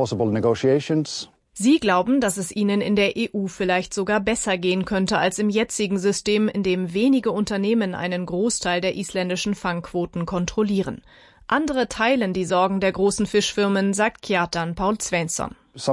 Sie glauben, dass es ihnen in der E U vielleicht sogar besser gehen könnte als im jetzigen System, in dem wenige Unternehmen einen Großteil der isländischen Fangquoten kontrollieren. Andere teilen die Sorgen der großen Fischfirmen, sagt Kjartan Paul Sveinsson.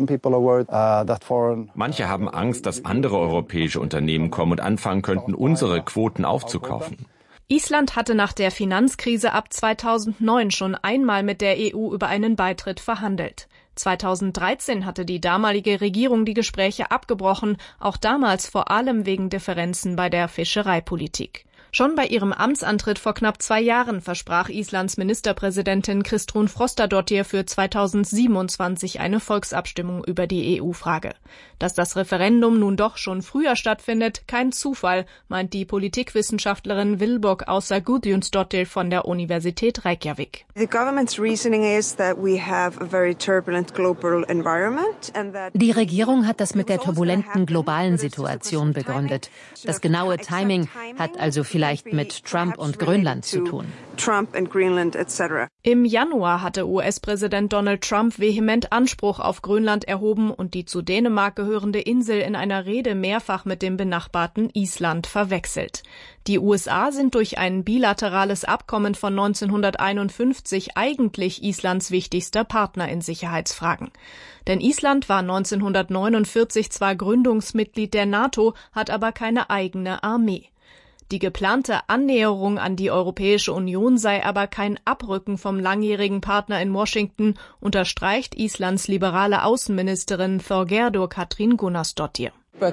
Manche haben Angst, dass andere europäische Unternehmen kommen und anfangen könnten, unsere Quoten aufzukaufen. Island hatte nach der Finanzkrise ab zweitausendneun schon einmal mit der E U über einen Beitritt verhandelt. zweitausenddreizehn hatte die damalige Regierung die Gespräche abgebrochen, auch damals vor allem wegen Differenzen bei der Fischereipolitik. Schon bei ihrem Amtsantritt vor knapp zwei Jahren versprach Islands Ministerpräsidentin Kristrún Frostadóttir für zweitausendsiebenundzwanzig eine Volksabstimmung über die E U-Frage. Dass das Referendum nun doch schon früher stattfindet, kein Zufall, meint die Politikwissenschaftlerin Vilborg Ása Guðjónsdóttir von der Universität Reykjavik. Die Regierung hat das mit der turbulenten globalen Situation begründet. Das genaue Timing hat also vielleicht mit Trump und Grönland zu tun. Im Januar hatte U S-Präsident Donald Trump vehement Anspruch auf Grönland erhoben und die zu Dänemark gehörende Insel in einer Rede mehrfach mit dem benachbarten Island verwechselt. Die U S A sind durch ein bilaterales Abkommen von neunzehnhunderteinundfünfzig eigentlich Islands wichtigster Partner in Sicherheitsfragen. Denn Island war neunzehnhundertneunundvierzig zwar Gründungsmitglied der NATO, hat aber keine eigene Armee. Die geplante Annäherung an die Europäische Union sei aber kein Abrücken vom langjährigen Partner in Washington, unterstreicht Islands liberale Außenministerin Þorgerður Katrín Gunnarsdóttir.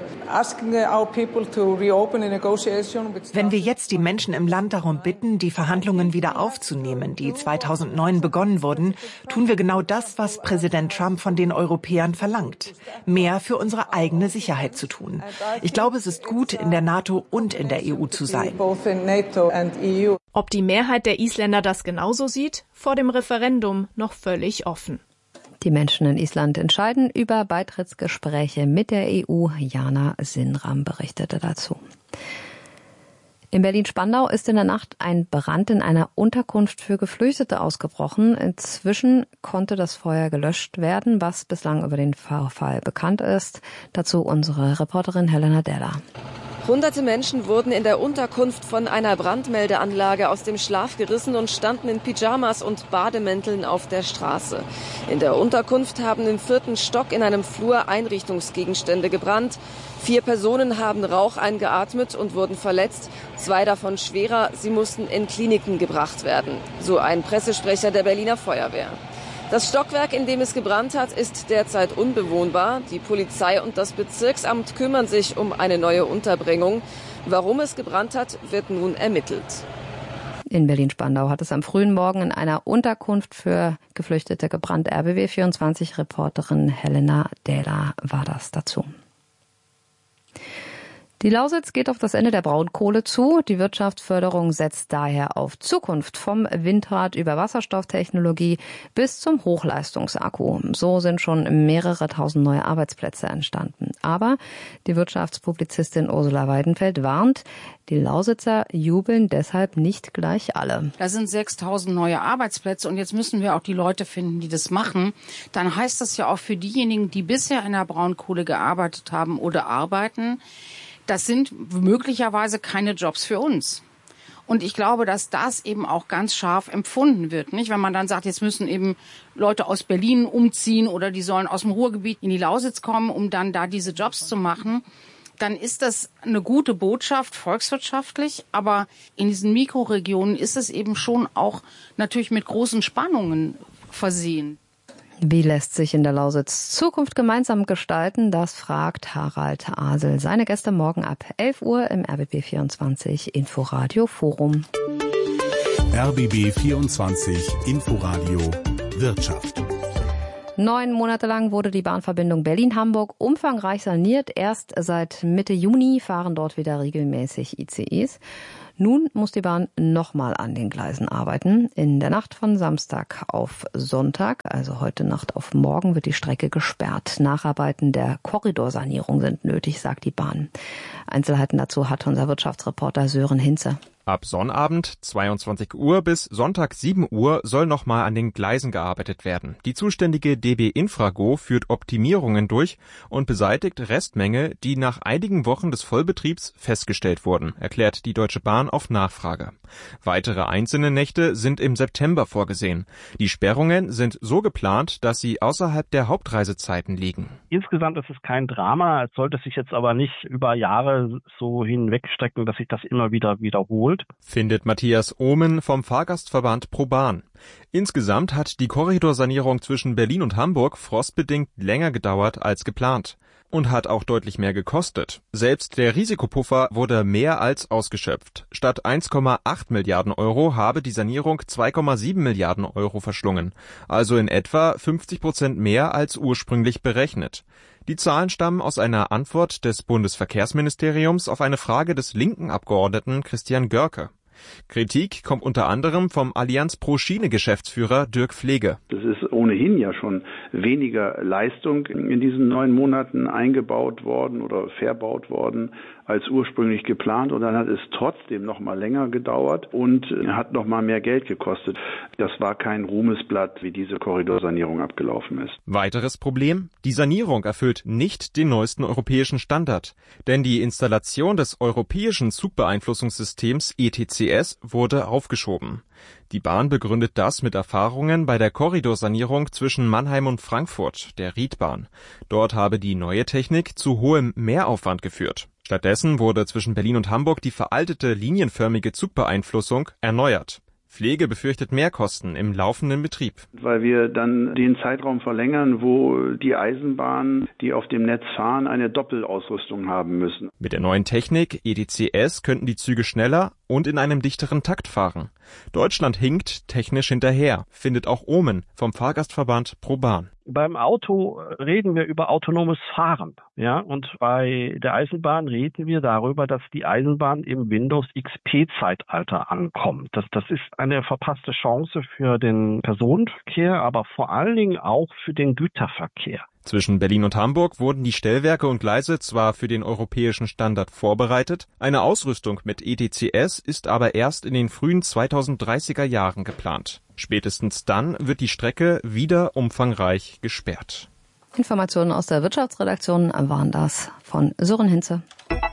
Wenn wir jetzt die Menschen im Land darum bitten, die Verhandlungen wieder aufzunehmen, die zweitausendneun begonnen wurden, tun wir genau das, was Präsident Trump von den Europäern verlangt. Mehr für unsere eigene Sicherheit zu tun. Ich glaube, es ist gut, in der NATO und in der E U zu sein. Ob die Mehrheit der Isländer das genauso sieht? Vor dem Referendum noch völlig offen. Die Menschen in Island entscheiden über Beitrittsgespräche mit der E U. Jana Sinram berichtete dazu. In Berlin-Spandau ist in der Nacht ein Brand in einer Unterkunft für Geflüchtete ausgebrochen. Inzwischen konnte das Feuer gelöscht werden, was bislang über den Vorfall bekannt ist. Dazu unsere Reporterin Helena Della. Hunderte Menschen wurden in der Unterkunft von einer Brandmeldeanlage aus dem Schlaf gerissen und standen in Pyjamas und Bademänteln auf der Straße. In der Unterkunft haben im vierten Stock in einem Flur Einrichtungsgegenstände gebrannt. Vier Personen haben Rauch eingeatmet und wurden verletzt, zwei davon schwerer. Sie mussten in Kliniken gebracht werden, so ein Pressesprecher der Berliner Feuerwehr. Das Stockwerk, in dem es gebrannt hat, ist derzeit unbewohnbar. Die Polizei und das Bezirksamt kümmern sich um eine neue Unterbringung. Warum es gebrannt hat, wird nun ermittelt. In Berlin-Spandau hat es am frühen Morgen in einer Unterkunft für Geflüchtete gebrannt. R B B vierundzwanzig-Reporterin Helena Dähler war das dazu. Die Lausitz geht auf das Ende der Braunkohle zu. Die Wirtschaftsförderung setzt daher auf Zukunft, vom Windrad über Wasserstofftechnologie bis zum Hochleistungsakku. So sind schon mehrere tausend neue Arbeitsplätze entstanden. Aber die Wirtschaftspublizistin Ursula Weidenfeld warnt, die Lausitzer jubeln deshalb nicht gleich alle. Da sind sechstausend neue Arbeitsplätze und jetzt müssen wir auch die Leute finden, die das machen. Dann heißt das ja auch für diejenigen, die bisher in der Braunkohle gearbeitet haben oder arbeiten, das sind möglicherweise keine Jobs für uns. Und ich glaube, dass das eben auch ganz scharf empfunden wird, nicht? Wenn man dann sagt, jetzt müssen eben Leute aus Berlin umziehen oder die sollen aus dem Ruhrgebiet in die Lausitz kommen, um dann da diese Jobs zu machen, dann ist das eine gute Botschaft volkswirtschaftlich. Aber in diesen Mikroregionen ist es eben schon auch natürlich mit großen Spannungen versehen. Wie lässt sich in der Lausitz Zukunft gemeinsam gestalten? Das fragt Harald Asel. Seine Gäste morgen ab elf Uhr im R B B vierundzwanzig Inforadio Forum. R B B vierundzwanzig Inforadio Wirtschaft. Neun Monate lang wurde die Bahnverbindung Berlin-Hamburg umfangreich saniert. Erst seit Mitte Juni fahren dort wieder regelmäßig I C Es. Nun muss die Bahn nochmal an den Gleisen arbeiten. In der Nacht von Samstag auf Sonntag, also heute Nacht auf morgen, wird die Strecke gesperrt. Nacharbeiten der Korridorsanierung sind nötig, sagt die Bahn. Einzelheiten dazu hat unser Wirtschaftsreporter Sören Hinze. Ab Sonnabend zweiundzwanzig Uhr bis Sonntag sieben Uhr soll nochmal an den Gleisen gearbeitet werden. Die zuständige D B Infrago führt Optimierungen durch und beseitigt Restmenge, die nach einigen Wochen des Vollbetriebs festgestellt wurden, erklärt die Deutsche Bahn auf Nachfrage. Weitere einzelne Nächte sind im September vorgesehen. Die Sperrungen sind so geplant, dass sie außerhalb der Hauptreisezeiten liegen. Insgesamt ist es kein Drama, es sollte sich jetzt aber nicht über Jahre so hinwegstrecken, dass sich das immer wieder wiederholt. Findet Matthias Ohmen vom Fahrgastverband ProBahn. Insgesamt hat die Korridorsanierung zwischen Berlin und Hamburg frostbedingt länger gedauert als geplant und hat auch deutlich mehr gekostet. Selbst der Risikopuffer wurde mehr als ausgeschöpft. Statt eins Komma acht Milliarden Euro habe die Sanierung zwei Komma sieben Milliarden Euro verschlungen, also in etwa fünfzig Prozent mehr als ursprünglich berechnet. Die Zahlen stammen aus einer Antwort des Bundesverkehrsministeriums auf eine Frage des linken Abgeordneten Christian Görke. Kritik kommt unter anderem vom Allianz Pro Schiene Geschäftsführer Dirk Pflege. Das ist ohnehin ja schon weniger Leistung in diesen neun Monaten eingebaut worden oder verbaut worden als ursprünglich geplant, und dann hat es trotzdem noch mal länger gedauert und hat noch mal mehr Geld gekostet. Das war kein Ruhmesblatt, wie diese Korridorsanierung abgelaufen ist. Weiteres Problem: Die Sanierung erfüllt nicht den neuesten europäischen Standard, denn die Installation des europäischen Zugbeeinflussungssystems E T C S wurde aufgeschoben. Die Bahn begründet das mit Erfahrungen bei der Korridorsanierung zwischen Mannheim und Frankfurt, der Riedbahn. Dort habe die neue Technik zu hohem Mehraufwand geführt. Stattdessen wurde zwischen Berlin und Hamburg die veraltete linienförmige Zugbeeinflussung erneuert. Pflege befürchtet Mehrkosten im laufenden Betrieb. Weil wir dann den Zeitraum verlängern, wo die Eisenbahnen, die auf dem Netz fahren, eine Doppelausrüstung haben müssen. Mit der neuen Technik E T C S könnten die Züge schneller und in einem dichteren Takt fahren. Deutschland hinkt technisch hinterher, findet auch Ohmen vom Fahrgastverband ProBahn. Beim Auto reden wir über autonomes Fahren, ja, und bei der Eisenbahn reden wir darüber, dass die Eisenbahn im Windows X P-Zeitalter ankommt. Das, das ist eine verpasste Chance für den Personenverkehr, aber vor allen Dingen auch für den Güterverkehr. Zwischen Berlin und Hamburg wurden die Stellwerke und Gleise zwar für den europäischen Standard vorbereitet, eine Ausrüstung mit E T C S ist aber erst in den frühen zweitausenddreißiger Jahren geplant. Spätestens dann wird die Strecke wieder umfangreich gesperrt. Informationen aus der Wirtschaftsredaktion waren das von Sören Hinze.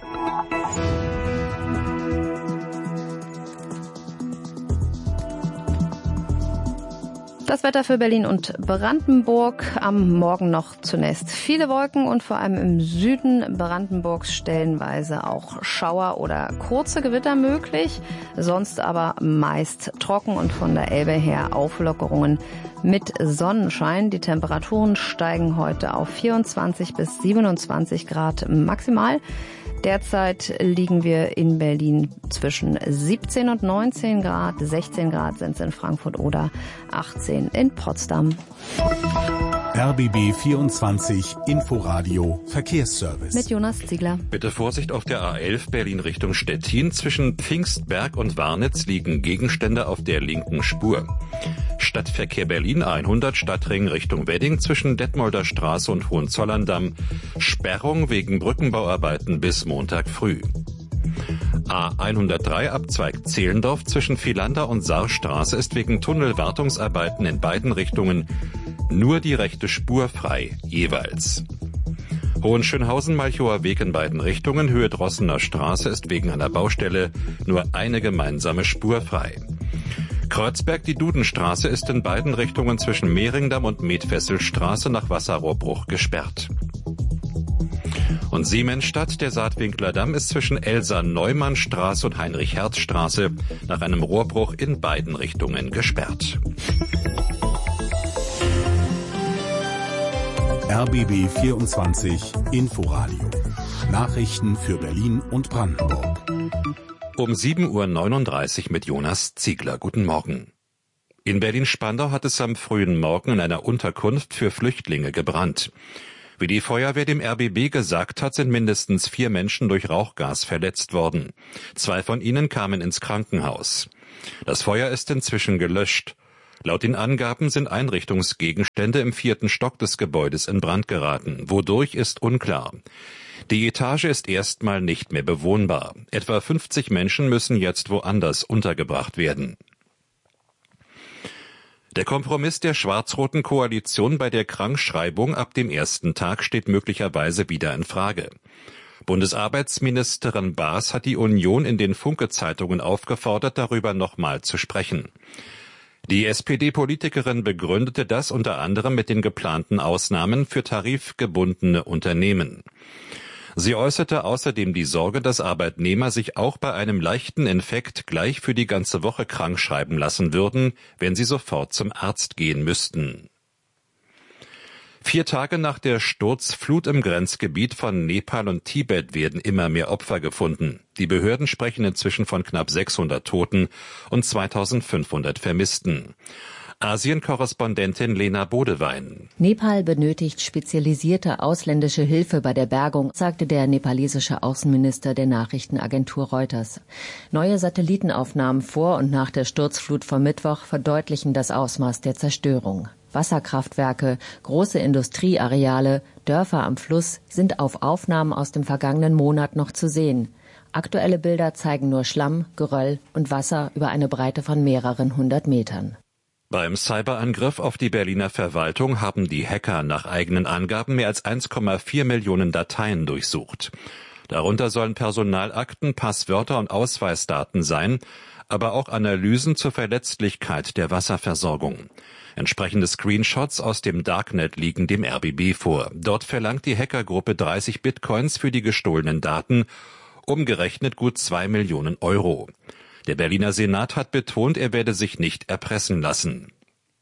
Das Wetter für Berlin und Brandenburg. Am Morgen noch zunächst viele Wolken und vor allem im Süden Brandenburgs stellenweise auch Schauer oder kurze Gewitter möglich. Sonst aber meist trocken und von der Elbe her Auflockerungen mit Sonnenschein. Die Temperaturen steigen heute auf vierundzwanzig bis siebenundzwanzig Grad maximal. Derzeit liegen wir in Berlin zwischen siebzehn und neunzehn Grad, sechzehn Grad sind es in Frankfurt oder achtzehn in Potsdam. R B B vierundzwanzig Inforadio Verkehrsservice. Mit Jonas Ziegler. Bitte Vorsicht auf der A elf Berlin Richtung Stettin. Zwischen Pfingstberg und Warnitz liegen Gegenstände auf der linken Spur. Stadtverkehr Berlin hundert Stadtring Richtung Wedding zwischen Detmolder Straße und Hohenzollern-Damm. Sperrung wegen Brückenbauarbeiten bis Montag früh. A hundertdrei Abzweig Zehlendorf zwischen Vielander und Saarstraße ist wegen Tunnelwartungsarbeiten in beiden Richtungen nur die rechte Spur frei, jeweils. Hohenschönhausen-Malchower Weg in beiden Richtungen, Höhe Drossener Straße, ist wegen einer Baustelle nur eine gemeinsame Spur frei. Kreuzberg, die Dudenstraße, ist in beiden Richtungen zwischen Mehringdamm und Medfesselstraße nach Wasserrohrbruch gesperrt. Und Siemensstadt, der Saatwinkler Damm, ist zwischen Elsa-Neumann-Straße und Heinrich-Herz-Straße nach einem Rohrbruch in beiden Richtungen gesperrt. R B B vierundzwanzig Inforadio. Nachrichten für Berlin und Brandenburg. Um sieben Uhr neununddreißig mit Jonas Ziegler. Guten Morgen. In Berlin-Spandau hat es am frühen Morgen in einer Unterkunft für Flüchtlinge gebrannt. Wie die Feuerwehr dem R B B gesagt hat, sind mindestens vier Menschen durch Rauchgas verletzt worden. Zwei von ihnen kamen ins Krankenhaus. Das Feuer ist inzwischen gelöscht. Laut den Angaben sind Einrichtungsgegenstände im vierten Stock des Gebäudes in Brand geraten. Wodurch ist unklar. Die Etage ist erstmal nicht mehr bewohnbar. Etwa fünfzig Menschen müssen jetzt woanders untergebracht werden. Der Kompromiss der schwarz-roten Koalition bei der Krankschreibung ab dem ersten Tag steht möglicherweise wieder in Frage. Bundesarbeitsministerin Baas hat die Union in den Funke-Zeitungen aufgefordert, darüber nochmal zu sprechen. Die S P D-Politikerin begründete das unter anderem mit den geplanten Ausnahmen für tarifgebundene Unternehmen. Sie äußerte außerdem die Sorge, dass Arbeitnehmer sich auch bei einem leichten Infekt gleich für die ganze Woche krank schreiben lassen würden, wenn sie sofort zum Arzt gehen müssten. Vier Tage nach der Sturzflut im Grenzgebiet von Nepal und Tibet werden immer mehr Opfer gefunden. Die Behörden sprechen inzwischen von knapp sechshundert Toten und zweitausendfünfhundert Vermissten. Asien-Korrespondentin Lena Bodewein. Nepal benötigt spezialisierte ausländische Hilfe bei der Bergung, sagte der nepalesische Außenminister der Nachrichtenagentur Reuters. Neue Satellitenaufnahmen vor und nach der Sturzflut vom Mittwoch verdeutlichen das Ausmaß der Zerstörung. Wasserkraftwerke, große Industrieareale, Dörfer am Fluss sind auf Aufnahmen aus dem vergangenen Monat noch zu sehen. Aktuelle Bilder zeigen nur Schlamm, Geröll und Wasser über eine Breite von mehreren hundert Metern. Beim Cyberangriff auf die Berliner Verwaltung haben die Hacker nach eigenen Angaben mehr als eins Komma vier Millionen Dateien durchsucht. Darunter sollen Personalakten, Passwörter und Ausweisdaten sein, aber auch Analysen zur Verletzlichkeit der Wasserversorgung. Entsprechende Screenshots aus dem Darknet liegen dem R B B vor. Dort verlangt die Hackergruppe dreißig Bitcoins für die gestohlenen Daten, umgerechnet gut zwei Millionen Euro. Der Berliner Senat hat betont, er werde sich nicht erpressen lassen.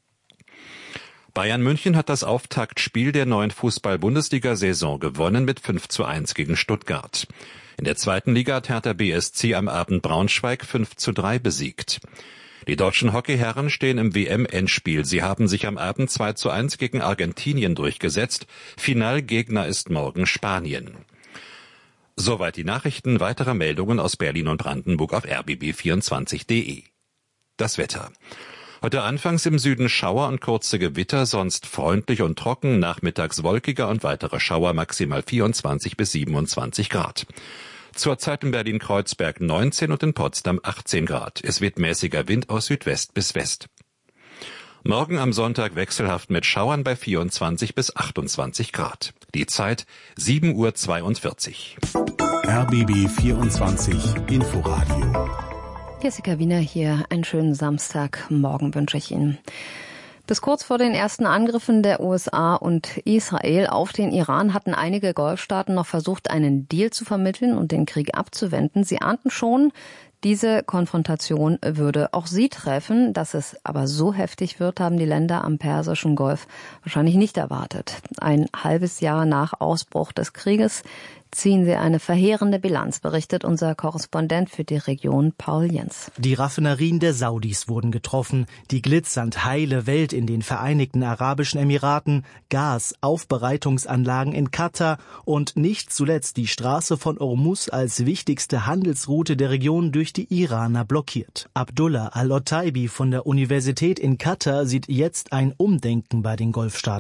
Bayern München hat das Auftaktspiel der neuen Fußball-Bundesliga-Saison gewonnen mit fünf zu eins gegen Stuttgart. In der zweiten Liga hat Hertha B S C am Abend Braunschweig fünf zu drei besiegt. Die deutschen Hockeyherren stehen im W M-Endspiel. Sie haben sich am Abend zwei zu eins gegen Argentinien durchgesetzt. Finalgegner ist morgen Spanien. Soweit die Nachrichten. Weitere Meldungen aus Berlin und Brandenburg auf r b b vierundzwanzig punkt d e. Das Wetter. Heute anfangs im Süden Schauer und kurze Gewitter, sonst freundlich und trocken, nachmittags wolkiger und weitere Schauer, maximal vierundzwanzig bis siebenundzwanzig Grad. Zurzeit in Berlin-Kreuzberg neunzehn und in Potsdam achtzehn Grad. Es wird mäßiger Wind aus Südwest bis West. Morgen am Sonntag wechselhaft mit Schauern bei vierundzwanzig bis achtundzwanzig Grad. Die Zeit sieben Uhr zweiundvierzig. R B B vierundzwanzig Inforadio. Jessica Wiener hier. Einen schönen Samstagmorgen wünsche ich Ihnen. Bis kurz vor den ersten Angriffen der U S A und Israel auf den Iran hatten einige Golfstaaten noch versucht, einen Deal zu vermitteln und den Krieg abzuwenden. Sie ahnten schon, diese Konfrontation würde auch sie treffen. Dass es aber so heftig wird, haben die Länder am Persischen Golf wahrscheinlich nicht erwartet. Ein halbes Jahr nach Ausbruch des Krieges ziehen sie eine verheerende Bilanz, berichtet unser Korrespondent für die Region Paul Jens. Die Raffinerien der Saudis wurden getroffen, die glitzernd heile Welt in den Vereinigten Arabischen Emiraten, Gas, Aufbereitungsanlagen in Katar und nicht zuletzt die Straße von Ormuz als wichtigste Handelsroute der Region durch die Iraner blockiert. Abdullah Al-Otaibi von der Universität in Katar sieht jetzt ein Umdenken bei den Golfstaaten.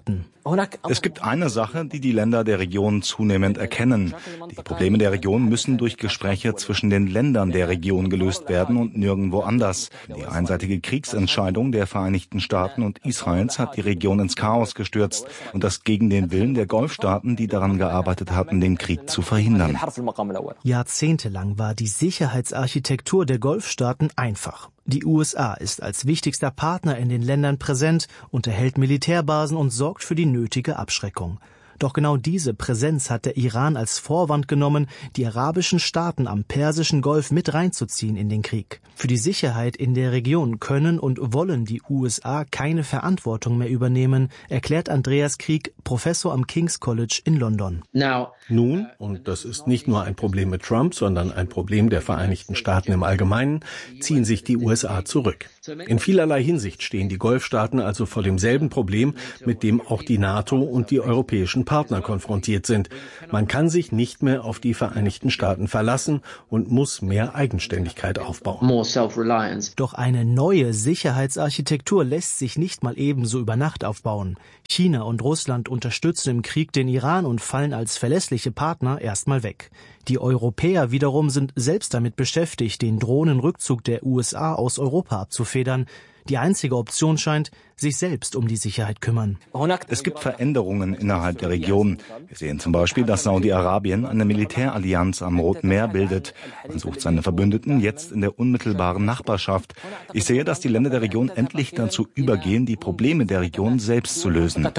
Es gibt eine Sache, die die Länder der Region zunehmend erkennen. Die Probleme der Region müssen durch Gespräche zwischen den Ländern der Region gelöst werden und nirgendwo anders. Die einseitige Kriegsentscheidung der Vereinigten Staaten und Israels hat die Region ins Chaos gestürzt und das gegen den Willen der Golfstaaten, die daran gearbeitet hatten, den Krieg zu verhindern. Jahrzehntelang war die Sicherheitsarchitektur der Golfstaaten einfach. Die U S A ist als wichtigster Partner in den Ländern präsent, unterhält Militärbasen und sorgt für die nötige Abschreckung. Doch genau diese Präsenz hat der Iran als Vorwand genommen, die arabischen Staaten am Persischen Golf mit reinzuziehen in den Krieg. Für die Sicherheit in der Region können und wollen die U S A keine Verantwortung mehr übernehmen, erklärt Andreas Krieg, Professor am King's College in London. Nun, und das ist nicht nur ein Problem mit Trump, sondern ein Problem der Vereinigten Staaten im Allgemeinen, ziehen sich die U S A zurück. In vielerlei Hinsicht stehen die Golfstaaten also vor demselben Problem, mit dem auch die NATO und die europäischen Partner konfrontiert sind. Man kann sich nicht mehr auf die Vereinigten Staaten verlassen und muss mehr Eigenständigkeit aufbauen. Doch eine neue Sicherheitsarchitektur lässt sich nicht mal ebenso über Nacht aufbauen. China und Russland unterstützen im Krieg den Iran und fallen als verlässliche Partner erstmal weg. Die Europäer wiederum sind selbst damit beschäftigt, den drohenden Rückzug der U S A aus Europa abzufedern. Die einzige Option scheint, sich selbst um die Sicherheit kümmern. Es gibt Veränderungen innerhalb der Region. Wir sehen zum Beispiel, dass Saudi-Arabien eine Militärallianz am Roten Meer bildet. Man sucht seine Verbündeten jetzt in der unmittelbaren Nachbarschaft. Ich sehe, dass die Länder der Region endlich dazu übergehen, die Probleme der Region selbst zu lösen.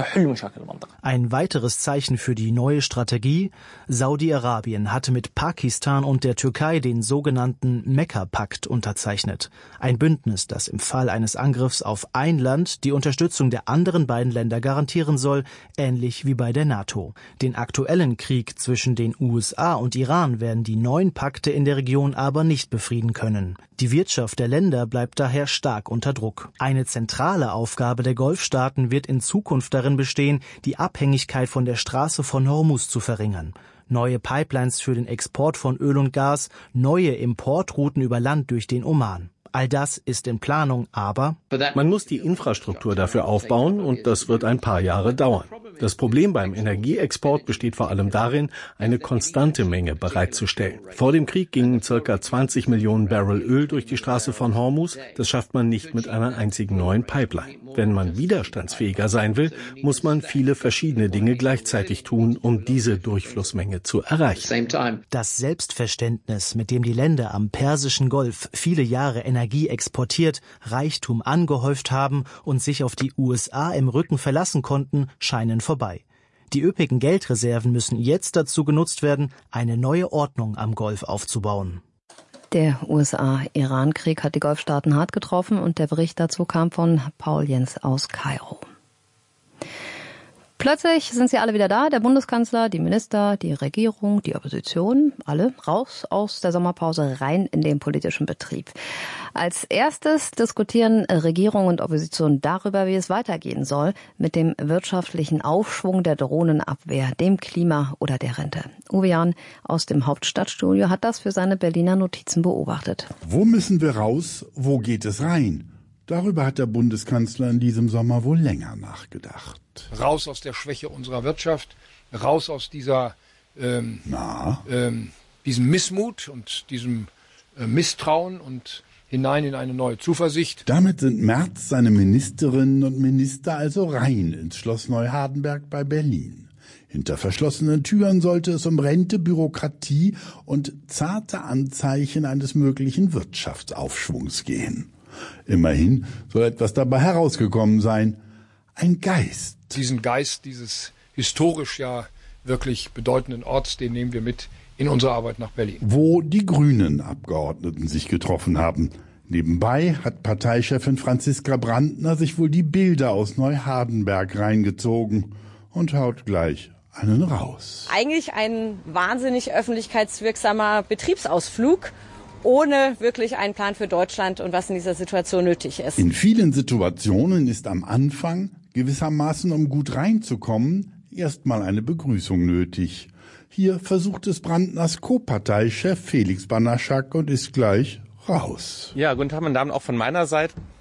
Ein weiteres Zeichen für die neue Strategie: Saudi-Arabien hatte mit Pakistan und der Türkei den sogenannten Mekka-Pakt unterzeichnet. Ein Bündnis, das im Fall eines Angriffs auf ein Land die Unterstützung der anderen beiden Länder garantieren soll, ähnlich wie bei der NATO. Den aktuellen Krieg zwischen den U S A und Iran werden die neuen Pakte in der Region aber nicht befrieden können. Die Wirtschaft der Länder bleibt daher stark unter Druck. Eine zentrale Aufgabe der Golfstaaten wird in Zukunft darin bestehen, die Abhängigkeit von der Straße von Hormuz zu verringern. Neue Pipelines für den Export von Öl und Gas, neue Importrouten über Land durch den Oman. All das ist in Planung, aber man muss die Infrastruktur dafür aufbauen und das wird ein paar Jahre dauern. Das Problem beim Energieexport besteht vor allem darin, eine konstante Menge bereitzustellen. Vor dem Krieg gingen ca. zwanzig Millionen Barrel Öl durch die Straße von Hormuz. Das schafft man nicht mit einer einzigen neuen Pipeline. Wenn man widerstandsfähiger sein will, muss man viele verschiedene Dinge gleichzeitig tun, um diese Durchflussmenge zu erreichen. Das Selbstverständnis, mit dem die Länder am Persischen Golf viele Jahre Energie exportiert, Reichtum angehäuft haben und sich auf die U S A im Rücken verlassen konnten, scheinen vorbei. Die üppigen Geldreserven müssen jetzt dazu genutzt werden, eine neue Ordnung am Golf aufzubauen. Der U S A-Iran-Krieg hat die Golfstaaten hart getroffen und der Bericht dazu kam von Paul Jens aus Kairo. Plötzlich sind sie alle wieder da, der Bundeskanzler, die Minister, die Regierung, die Opposition, alle raus aus der Sommerpause rein in den politischen Betrieb. Als erstes diskutieren Regierung und Opposition darüber, wie es weitergehen soll mit dem wirtschaftlichen Aufschwung der Drohnenabwehr, dem Klima oder der Rente. Uwe Jahn aus dem Hauptstadtstudio hat das für seine Berliner Notizen beobachtet. Wo müssen wir raus, wo geht es rein? Darüber hat der Bundeskanzler in diesem Sommer wohl länger nachgedacht. Raus aus der Schwäche unserer Wirtschaft, raus aus dieser ähm, Na? Ähm, diesem Missmut und diesem äh, Misstrauen und hinein in eine neue Zuversicht. Damit sind Merz, seine Ministerinnen und Minister also rein ins Schloss Neuhardenberg bei Berlin. Hinter verschlossenen Türen sollte es um Rente, Bürokratie und zarte Anzeichen eines möglichen Wirtschaftsaufschwungs gehen. Immerhin soll etwas dabei herausgekommen sein. Ein Geist. Diesen Geist dieses historisch ja wirklich bedeutenden Orts, den nehmen wir mit in unsere Arbeit nach Berlin. Wo die grünen Abgeordneten sich getroffen haben. Nebenbei hat Parteichefin Franziska Brandner sich wohl die Bilder aus Neuhardenberg reingezogen und haut gleich einen raus. Eigentlich ein wahnsinnig öffentlichkeitswirksamer Betriebsausflug, ohne wirklich einen Plan für Deutschland und was in dieser Situation nötig ist. In vielen Situationen ist am Anfang, gewissermaßen um gut reinzukommen, erstmal eine Begrüßung nötig. Hier versucht es Brandners Co-Parteichef Felix Banaschak und ist gleich raus. Ja, guten Tag, meine Damen, auch von meiner Seite.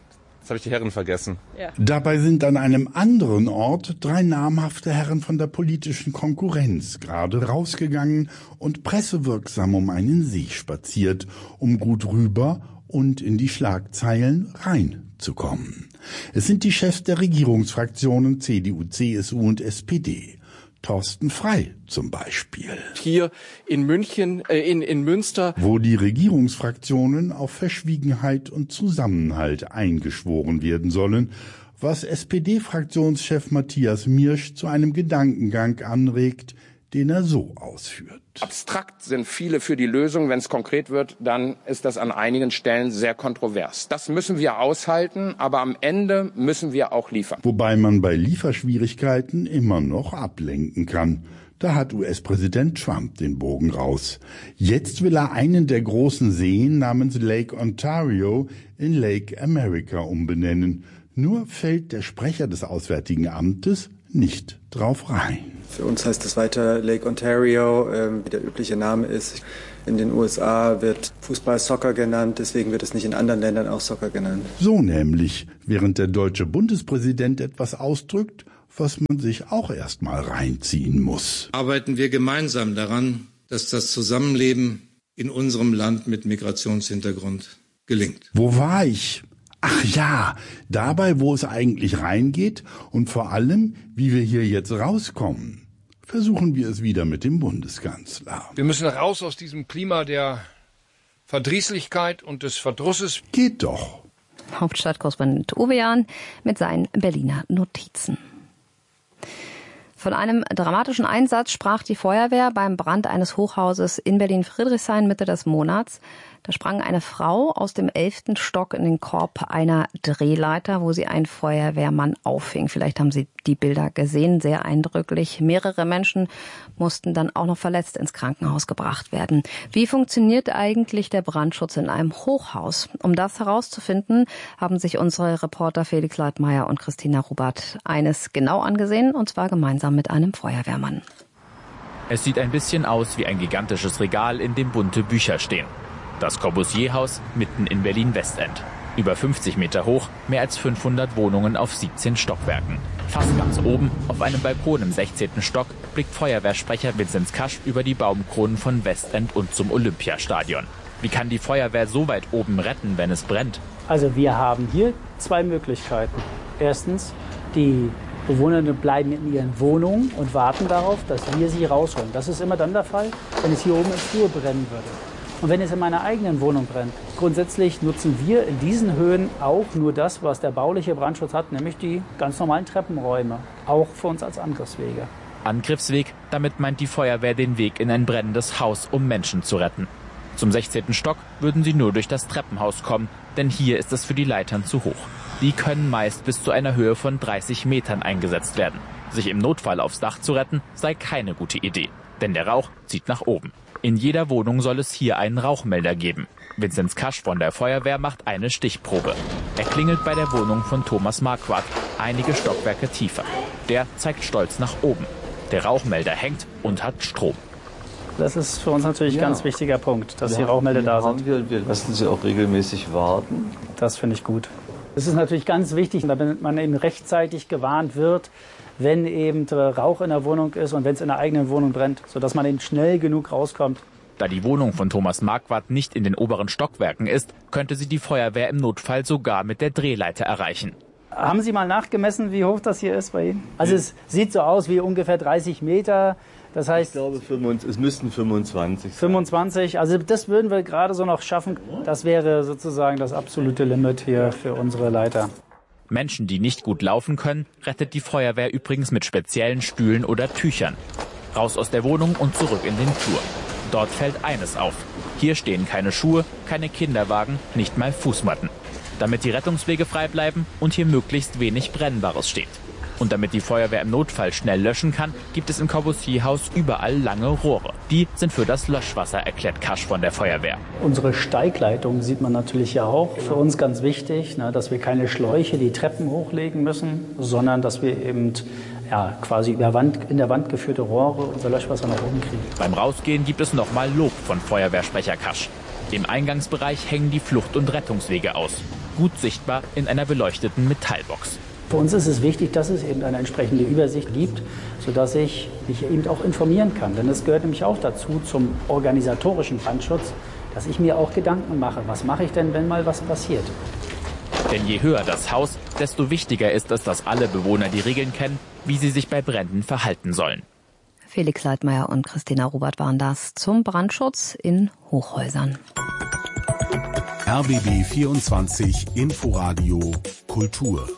Jetzt habe ich die Herren vergessen. Ja. Dabei sind an einem anderen Ort drei namhafte Herren von der politischen Konkurrenz gerade rausgegangen und pressewirksam um einen See spaziert, um gut rüber und in die Schlagzeilen reinzukommen. Es sind die Chefs der Regierungsfraktionen C D U, C S U und S P D. Thorsten Frey zum Beispiel. Hier in München, äh, in, in Münster. Wo die Regierungsfraktionen auf Verschwiegenheit und Zusammenhalt eingeschworen werden sollen, was S P D-Fraktionschef Matthias Miersch zu einem Gedankengang anregt, den er so ausführt. Abstrakt sind viele für die Lösung. Wenn es konkret wird, dann ist das an einigen Stellen sehr kontrovers. Das müssen wir aushalten, aber am Ende müssen wir auch liefern. Wobei man bei Lieferschwierigkeiten immer noch ablenken kann. Da hat U S-Präsident Trump den Bogen raus. Jetzt will er einen der großen Seen namens Lake Ontario in Lake America umbenennen. Nur fällt der Sprecher des Auswärtigen Amtes nicht drauf rein. Für uns heißt es weiter Lake Ontario, äh, wie der übliche Name ist. In den U S A wird Fußball Soccer genannt, deswegen wird es nicht in anderen Ländern auch Soccer genannt. So nämlich, während der deutsche Bundespräsident etwas ausdrückt, was man sich auch erst mal reinziehen muss. Arbeiten wir gemeinsam daran, dass das Zusammenleben in unserem Land mit Migrationshintergrund gelingt. Wo war ich? Ach ja, dabei, wo es eigentlich reingeht und vor allem, wie wir hier jetzt rauskommen. Versuchen wir es wieder mit dem Bundeskanzler. Wir müssen raus aus diesem Klima der Verdrießlichkeit und des Verdrusses. Geht doch. Hauptstadtkorrespondent Uwe Jahn mit seinen Berliner Notizen. Von einem dramatischen Einsatz sprach die Feuerwehr beim Brand eines Hochhauses in Berlin-Friedrichshain Mitte des Monats. Da sprang eine Frau aus dem elften Stock in den Korb einer Drehleiter, wo sie einen Feuerwehrmann auffing. Vielleicht haben Sie die Bilder gesehen, sehr eindrücklich. Mehrere Menschen mussten dann auch noch verletzt ins Krankenhaus gebracht werden. Wie funktioniert eigentlich der Brandschutz in einem Hochhaus? Um das herauszufinden, haben sich unsere Reporter Felix Leitmeier und Christina Rubert eines genau angesehen, und zwar gemeinsam mit einem Feuerwehrmann. Es sieht ein bisschen aus wie ein gigantisches Regal, in dem bunte Bücher stehen. Das Corbusier-Haus mitten in Berlin-Westend. Über fünfzig Meter hoch, mehr als fünfhundert Wohnungen auf siebzehn Stockwerken. Fast ganz oben, auf einem Balkon im sechzehnten Stock, blickt Feuerwehrsprecher Vinzenz Kasch über die Baumkronen von Westend und zum Olympiastadion. Wie kann die Feuerwehr so weit oben retten, wenn es brennt? Also wir haben hier zwei Möglichkeiten. Erstens, die Bewohner bleiben in ihren Wohnungen und warten darauf, dass wir sie rausholen. Das ist immer dann der Fall, wenn es hier oben im Flur brennen würde. Und wenn es in meiner eigenen Wohnung brennt, grundsätzlich nutzen wir in diesen Höhen auch nur das, was der bauliche Brandschutz hat, nämlich die ganz normalen Treppenräume, auch für uns als Angriffswege. Angriffsweg, damit meint die Feuerwehr den Weg in ein brennendes Haus, um Menschen zu retten. Zum sechzehnten Stock würden sie nur durch das Treppenhaus kommen, denn hier ist es für die Leitern zu hoch. Die können meist bis zu einer Höhe von dreißig Metern eingesetzt werden. Sich im Notfall aufs Dach zu retten, sei keine gute Idee, denn der Rauch zieht nach oben. In jeder Wohnung soll es hier einen Rauchmelder geben. Vinzenz Kasch von der Feuerwehr macht eine Stichprobe. Er klingelt bei der Wohnung von Thomas Marquardt, einige Stockwerke tiefer. Der zeigt stolz nach oben. Der Rauchmelder hängt und hat Strom. Das ist für uns natürlich ein ja. ganz wichtiger Punkt, dass ja, die Rauchmelder da sind. Wir, wir lassen sie auch regelmäßig warten. Das finde ich gut. Das ist natürlich ganz wichtig, damit man eben rechtzeitig gewarnt wird, wenn eben Rauch in der Wohnung ist und wenn es in der eigenen Wohnung brennt, sodass man eben schnell genug rauskommt. Da die Wohnung von Thomas Marquardt nicht in den oberen Stockwerken ist, könnte sie die Feuerwehr im Notfall sogar mit der Drehleiter erreichen. Haben Sie mal nachgemessen, wie hoch das hier ist bei Ihnen? Also es sieht so aus wie ungefähr dreißig Meter. Das heißt, ich glaube, es müssten fünfundzwanzig sein. fünfundzwanzig, also das würden wir gerade so noch schaffen. Das wäre sozusagen das absolute Limit hier für unsere Leiter. Menschen, die nicht gut laufen können, rettet die Feuerwehr übrigens mit speziellen Stühlen oder Tüchern. Raus aus der Wohnung und zurück in den Flur. Dort fällt eines auf. Hier stehen keine Schuhe, keine Kinderwagen, nicht mal Fußmatten. Damit die Rettungswege frei bleiben und hier möglichst wenig Brennbares steht. Und damit die Feuerwehr im Notfall schnell löschen kann, gibt es im Corbusier-Haus überall lange Rohre. Die sind für das Löschwasser, erklärt Kasch von der Feuerwehr. Unsere Steigleitung sieht man natürlich ja auch. Für uns ganz wichtig, ne, dass wir keine Schläuche die Treppen hochlegen müssen, sondern dass wir eben ja, quasi über Wand, in der Wand geführte Rohre unser Löschwasser nach oben kriegen. Beim Rausgehen gibt es nochmal Lob von Feuerwehrsprecher Kasch. Im Eingangsbereich hängen die Flucht- und Rettungswege aus. gut sichtbar in einer beleuchteten Metallbox. Für uns ist es wichtig, dass es eben eine entsprechende Übersicht gibt, sodass ich mich eben auch informieren kann. Denn es gehört nämlich auch dazu, zum organisatorischen Brandschutz, dass ich mir auch Gedanken mache. Was mache ich denn, wenn mal was passiert? Denn je höher das Haus, desto wichtiger ist es, dass alle Bewohner die Regeln kennen, wie sie sich bei Bränden verhalten sollen. Felix Leitmeier und Christina Robert waren das zum Brandschutz in Hochhäusern. R B B vierundzwanzig Inforadio Kultur.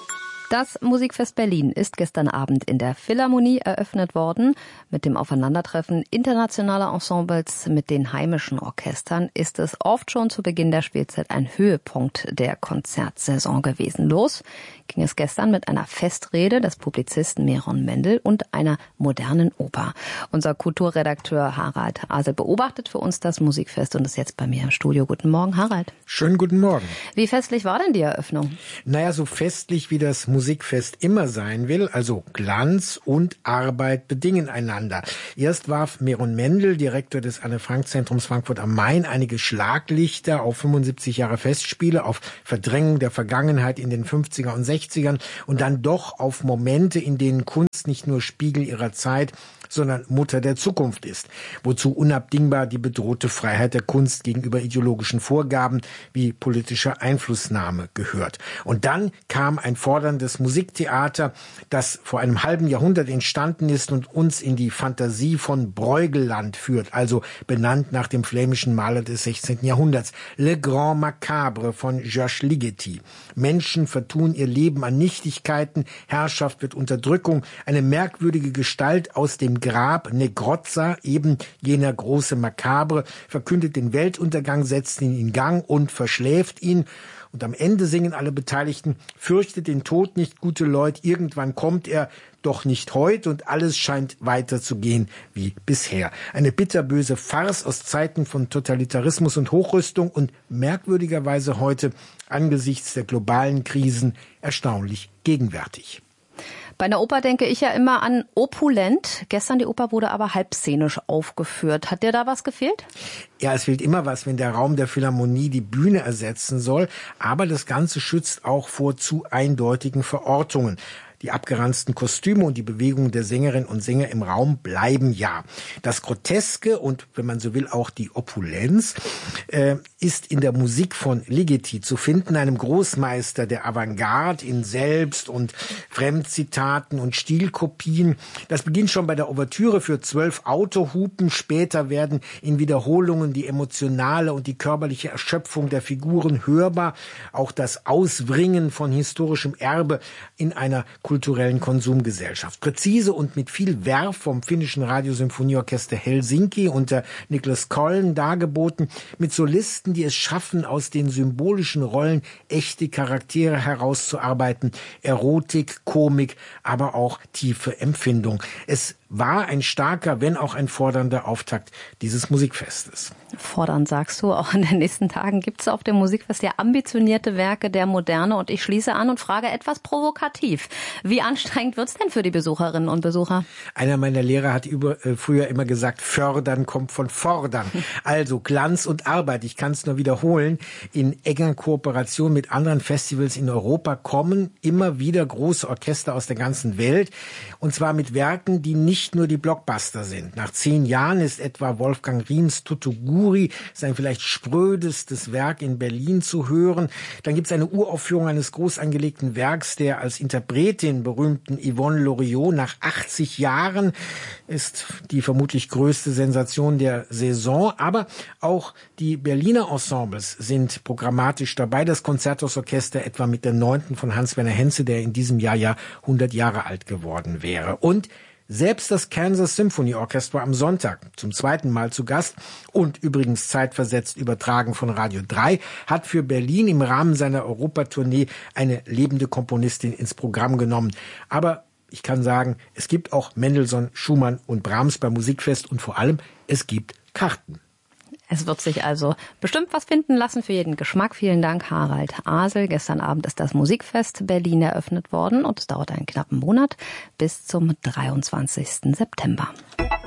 Das Musikfest Berlin ist gestern Abend in der Philharmonie eröffnet worden. Mit dem Aufeinandertreffen internationaler Ensembles mit den heimischen Orchestern ist es oft schon zu Beginn der Spielzeit ein Höhepunkt der Konzertsaison gewesen. Los ging es gestern mit einer Festrede des Publizisten Meron Mendel und einer modernen Oper. Unser Kulturredakteur Harald Asel beobachtet für uns das Musikfest und ist jetzt bei mir im Studio. Guten Morgen, Harald. Schönen guten Morgen. Wie festlich war denn die Eröffnung? Naja, so festlich wie das Musikfest immer sein will, also Glanz und Arbeit bedingen einander. Erst warf Meron Mendel, Direktor des Anne-Frank-Zentrums Frankfurt am Main, einige Schlaglichter auf fünfundsiebzig Jahre Festspiele, auf Verdrängung der Vergangenheit in den fünfziger und sechzigern und dann doch auf Momente, in denen Kunst nicht nur Spiegel ihrer Zeit, sondern Mutter der Zukunft ist, wozu unabdingbar die bedrohte Freiheit der Kunst gegenüber ideologischen Vorgaben wie politischer Einflussnahme gehört. Und dann kam ein forderndes Musiktheater, das vor einem halben Jahrhundert entstanden ist und uns in die Fantasie von Brueggeland führt, also benannt nach dem flämischen Maler des sechzehnten Jahrhunderts, Le Grand Macabre von Georges Ligeti. Menschen vertun ihr Leben an Nichtigkeiten, Herrschaft wird Unterdrückung, eine merkwürdige Gestalt aus dem Grab, Negrozza, eben jener große Makabre, verkündet den Weltuntergang, setzt ihn in Gang und verschläft ihn. Und am Ende singen alle Beteiligten, fürchtet den Tod nicht, gute Leute, irgendwann kommt er, doch nicht heute und alles scheint weiterzugehen wie bisher. Eine bitterböse Farce aus Zeiten von Totalitarismus und Hochrüstung und merkwürdigerweise heute angesichts der globalen Krisen erstaunlich gegenwärtig. Bei einer Oper denke ich ja immer an opulent. Gestern die Oper wurde aber halbszenisch aufgeführt. Hat dir da was gefehlt? Ja, es fehlt immer was, wenn der Raum der Philharmonie die Bühne ersetzen soll. Aber das Ganze schützt auch vor zu eindeutigen Verortungen. Die abgeranzten Kostüme und die Bewegungen der Sängerinnen und Sänger im Raum bleiben ja. Das Groteske und, wenn man so will, auch die Opulenz äh, ist in der Musik von Ligeti zu finden, einem Großmeister der Avantgarde in Selbst- und Fremdzitaten und Stilkopien. Das beginnt schon bei der Ouvertüre für zwölf Autohupen. Später werden in Wiederholungen die emotionale und die körperliche Erschöpfung der Figuren hörbar. Auch das Ausbringen von historischem Erbe in einer kulturellen Konsumgesellschaft. Präzise und mit viel Werf vom finnischen Radiosymphonieorchester Helsinki unter Niklas Kollen dargeboten, mit Solisten, die es schaffen, aus den symbolischen Rollen echte Charaktere herauszuarbeiten, Erotik, Komik, aber auch tiefe Empfindung. Es war ein starker, wenn auch ein fordernder Auftakt dieses Musikfestes. Fordernd sagst du, auch in den nächsten Tagen gibt es auf dem Musikfest ja ambitionierte Werke der Moderne und ich schließe an und frage etwas provokativ. Wie anstrengend wird's denn für die Besucherinnen und Besucher? Einer meiner Lehrer hat über, äh, früher immer gesagt, fördern kommt von fordern. Also Glanz und Arbeit, ich kann es nur wiederholen, in enger Kooperation mit anderen Festivals in Europa kommen immer wieder große Orchester aus der ganzen Welt und zwar mit Werken, die nicht Nicht nur die Blockbuster sind. Nach zehn Jahren ist etwa Wolfgang Riems Tutuguri, sein vielleicht sprödestes Werk in Berlin zu hören. Dann gibt es eine Uraufführung eines groß angelegten Werks der als Interpretin berühmten Yvonne Loriot. Nach achtzig Jahren ist die vermutlich größte Sensation der Saison. Aber auch die Berliner Ensembles sind programmatisch dabei. Das Konzerthausorchester etwa mit der neunten von Hans-Werner Henze, der in diesem Jahr ja hundert Jahre alt geworden wäre. Und selbst das Kansas Symphony Orchestra am Sonntag, zum zweiten Mal zu Gast und übrigens zeitversetzt übertragen von Radio drei, hat für Berlin im Rahmen seiner Europatournee eine lebende Komponistin ins Programm genommen. Aber ich kann sagen, es gibt auch Mendelssohn, Schumann und Brahms beim Musikfest und vor allem, es gibt Karten. Es wird sich also bestimmt was finden lassen für jeden Geschmack. Vielen Dank, Harald Asel. Gestern Abend ist das Musikfest Berlin eröffnet worden und es dauert einen knappen Monat bis zum dreiundzwanzigsten September.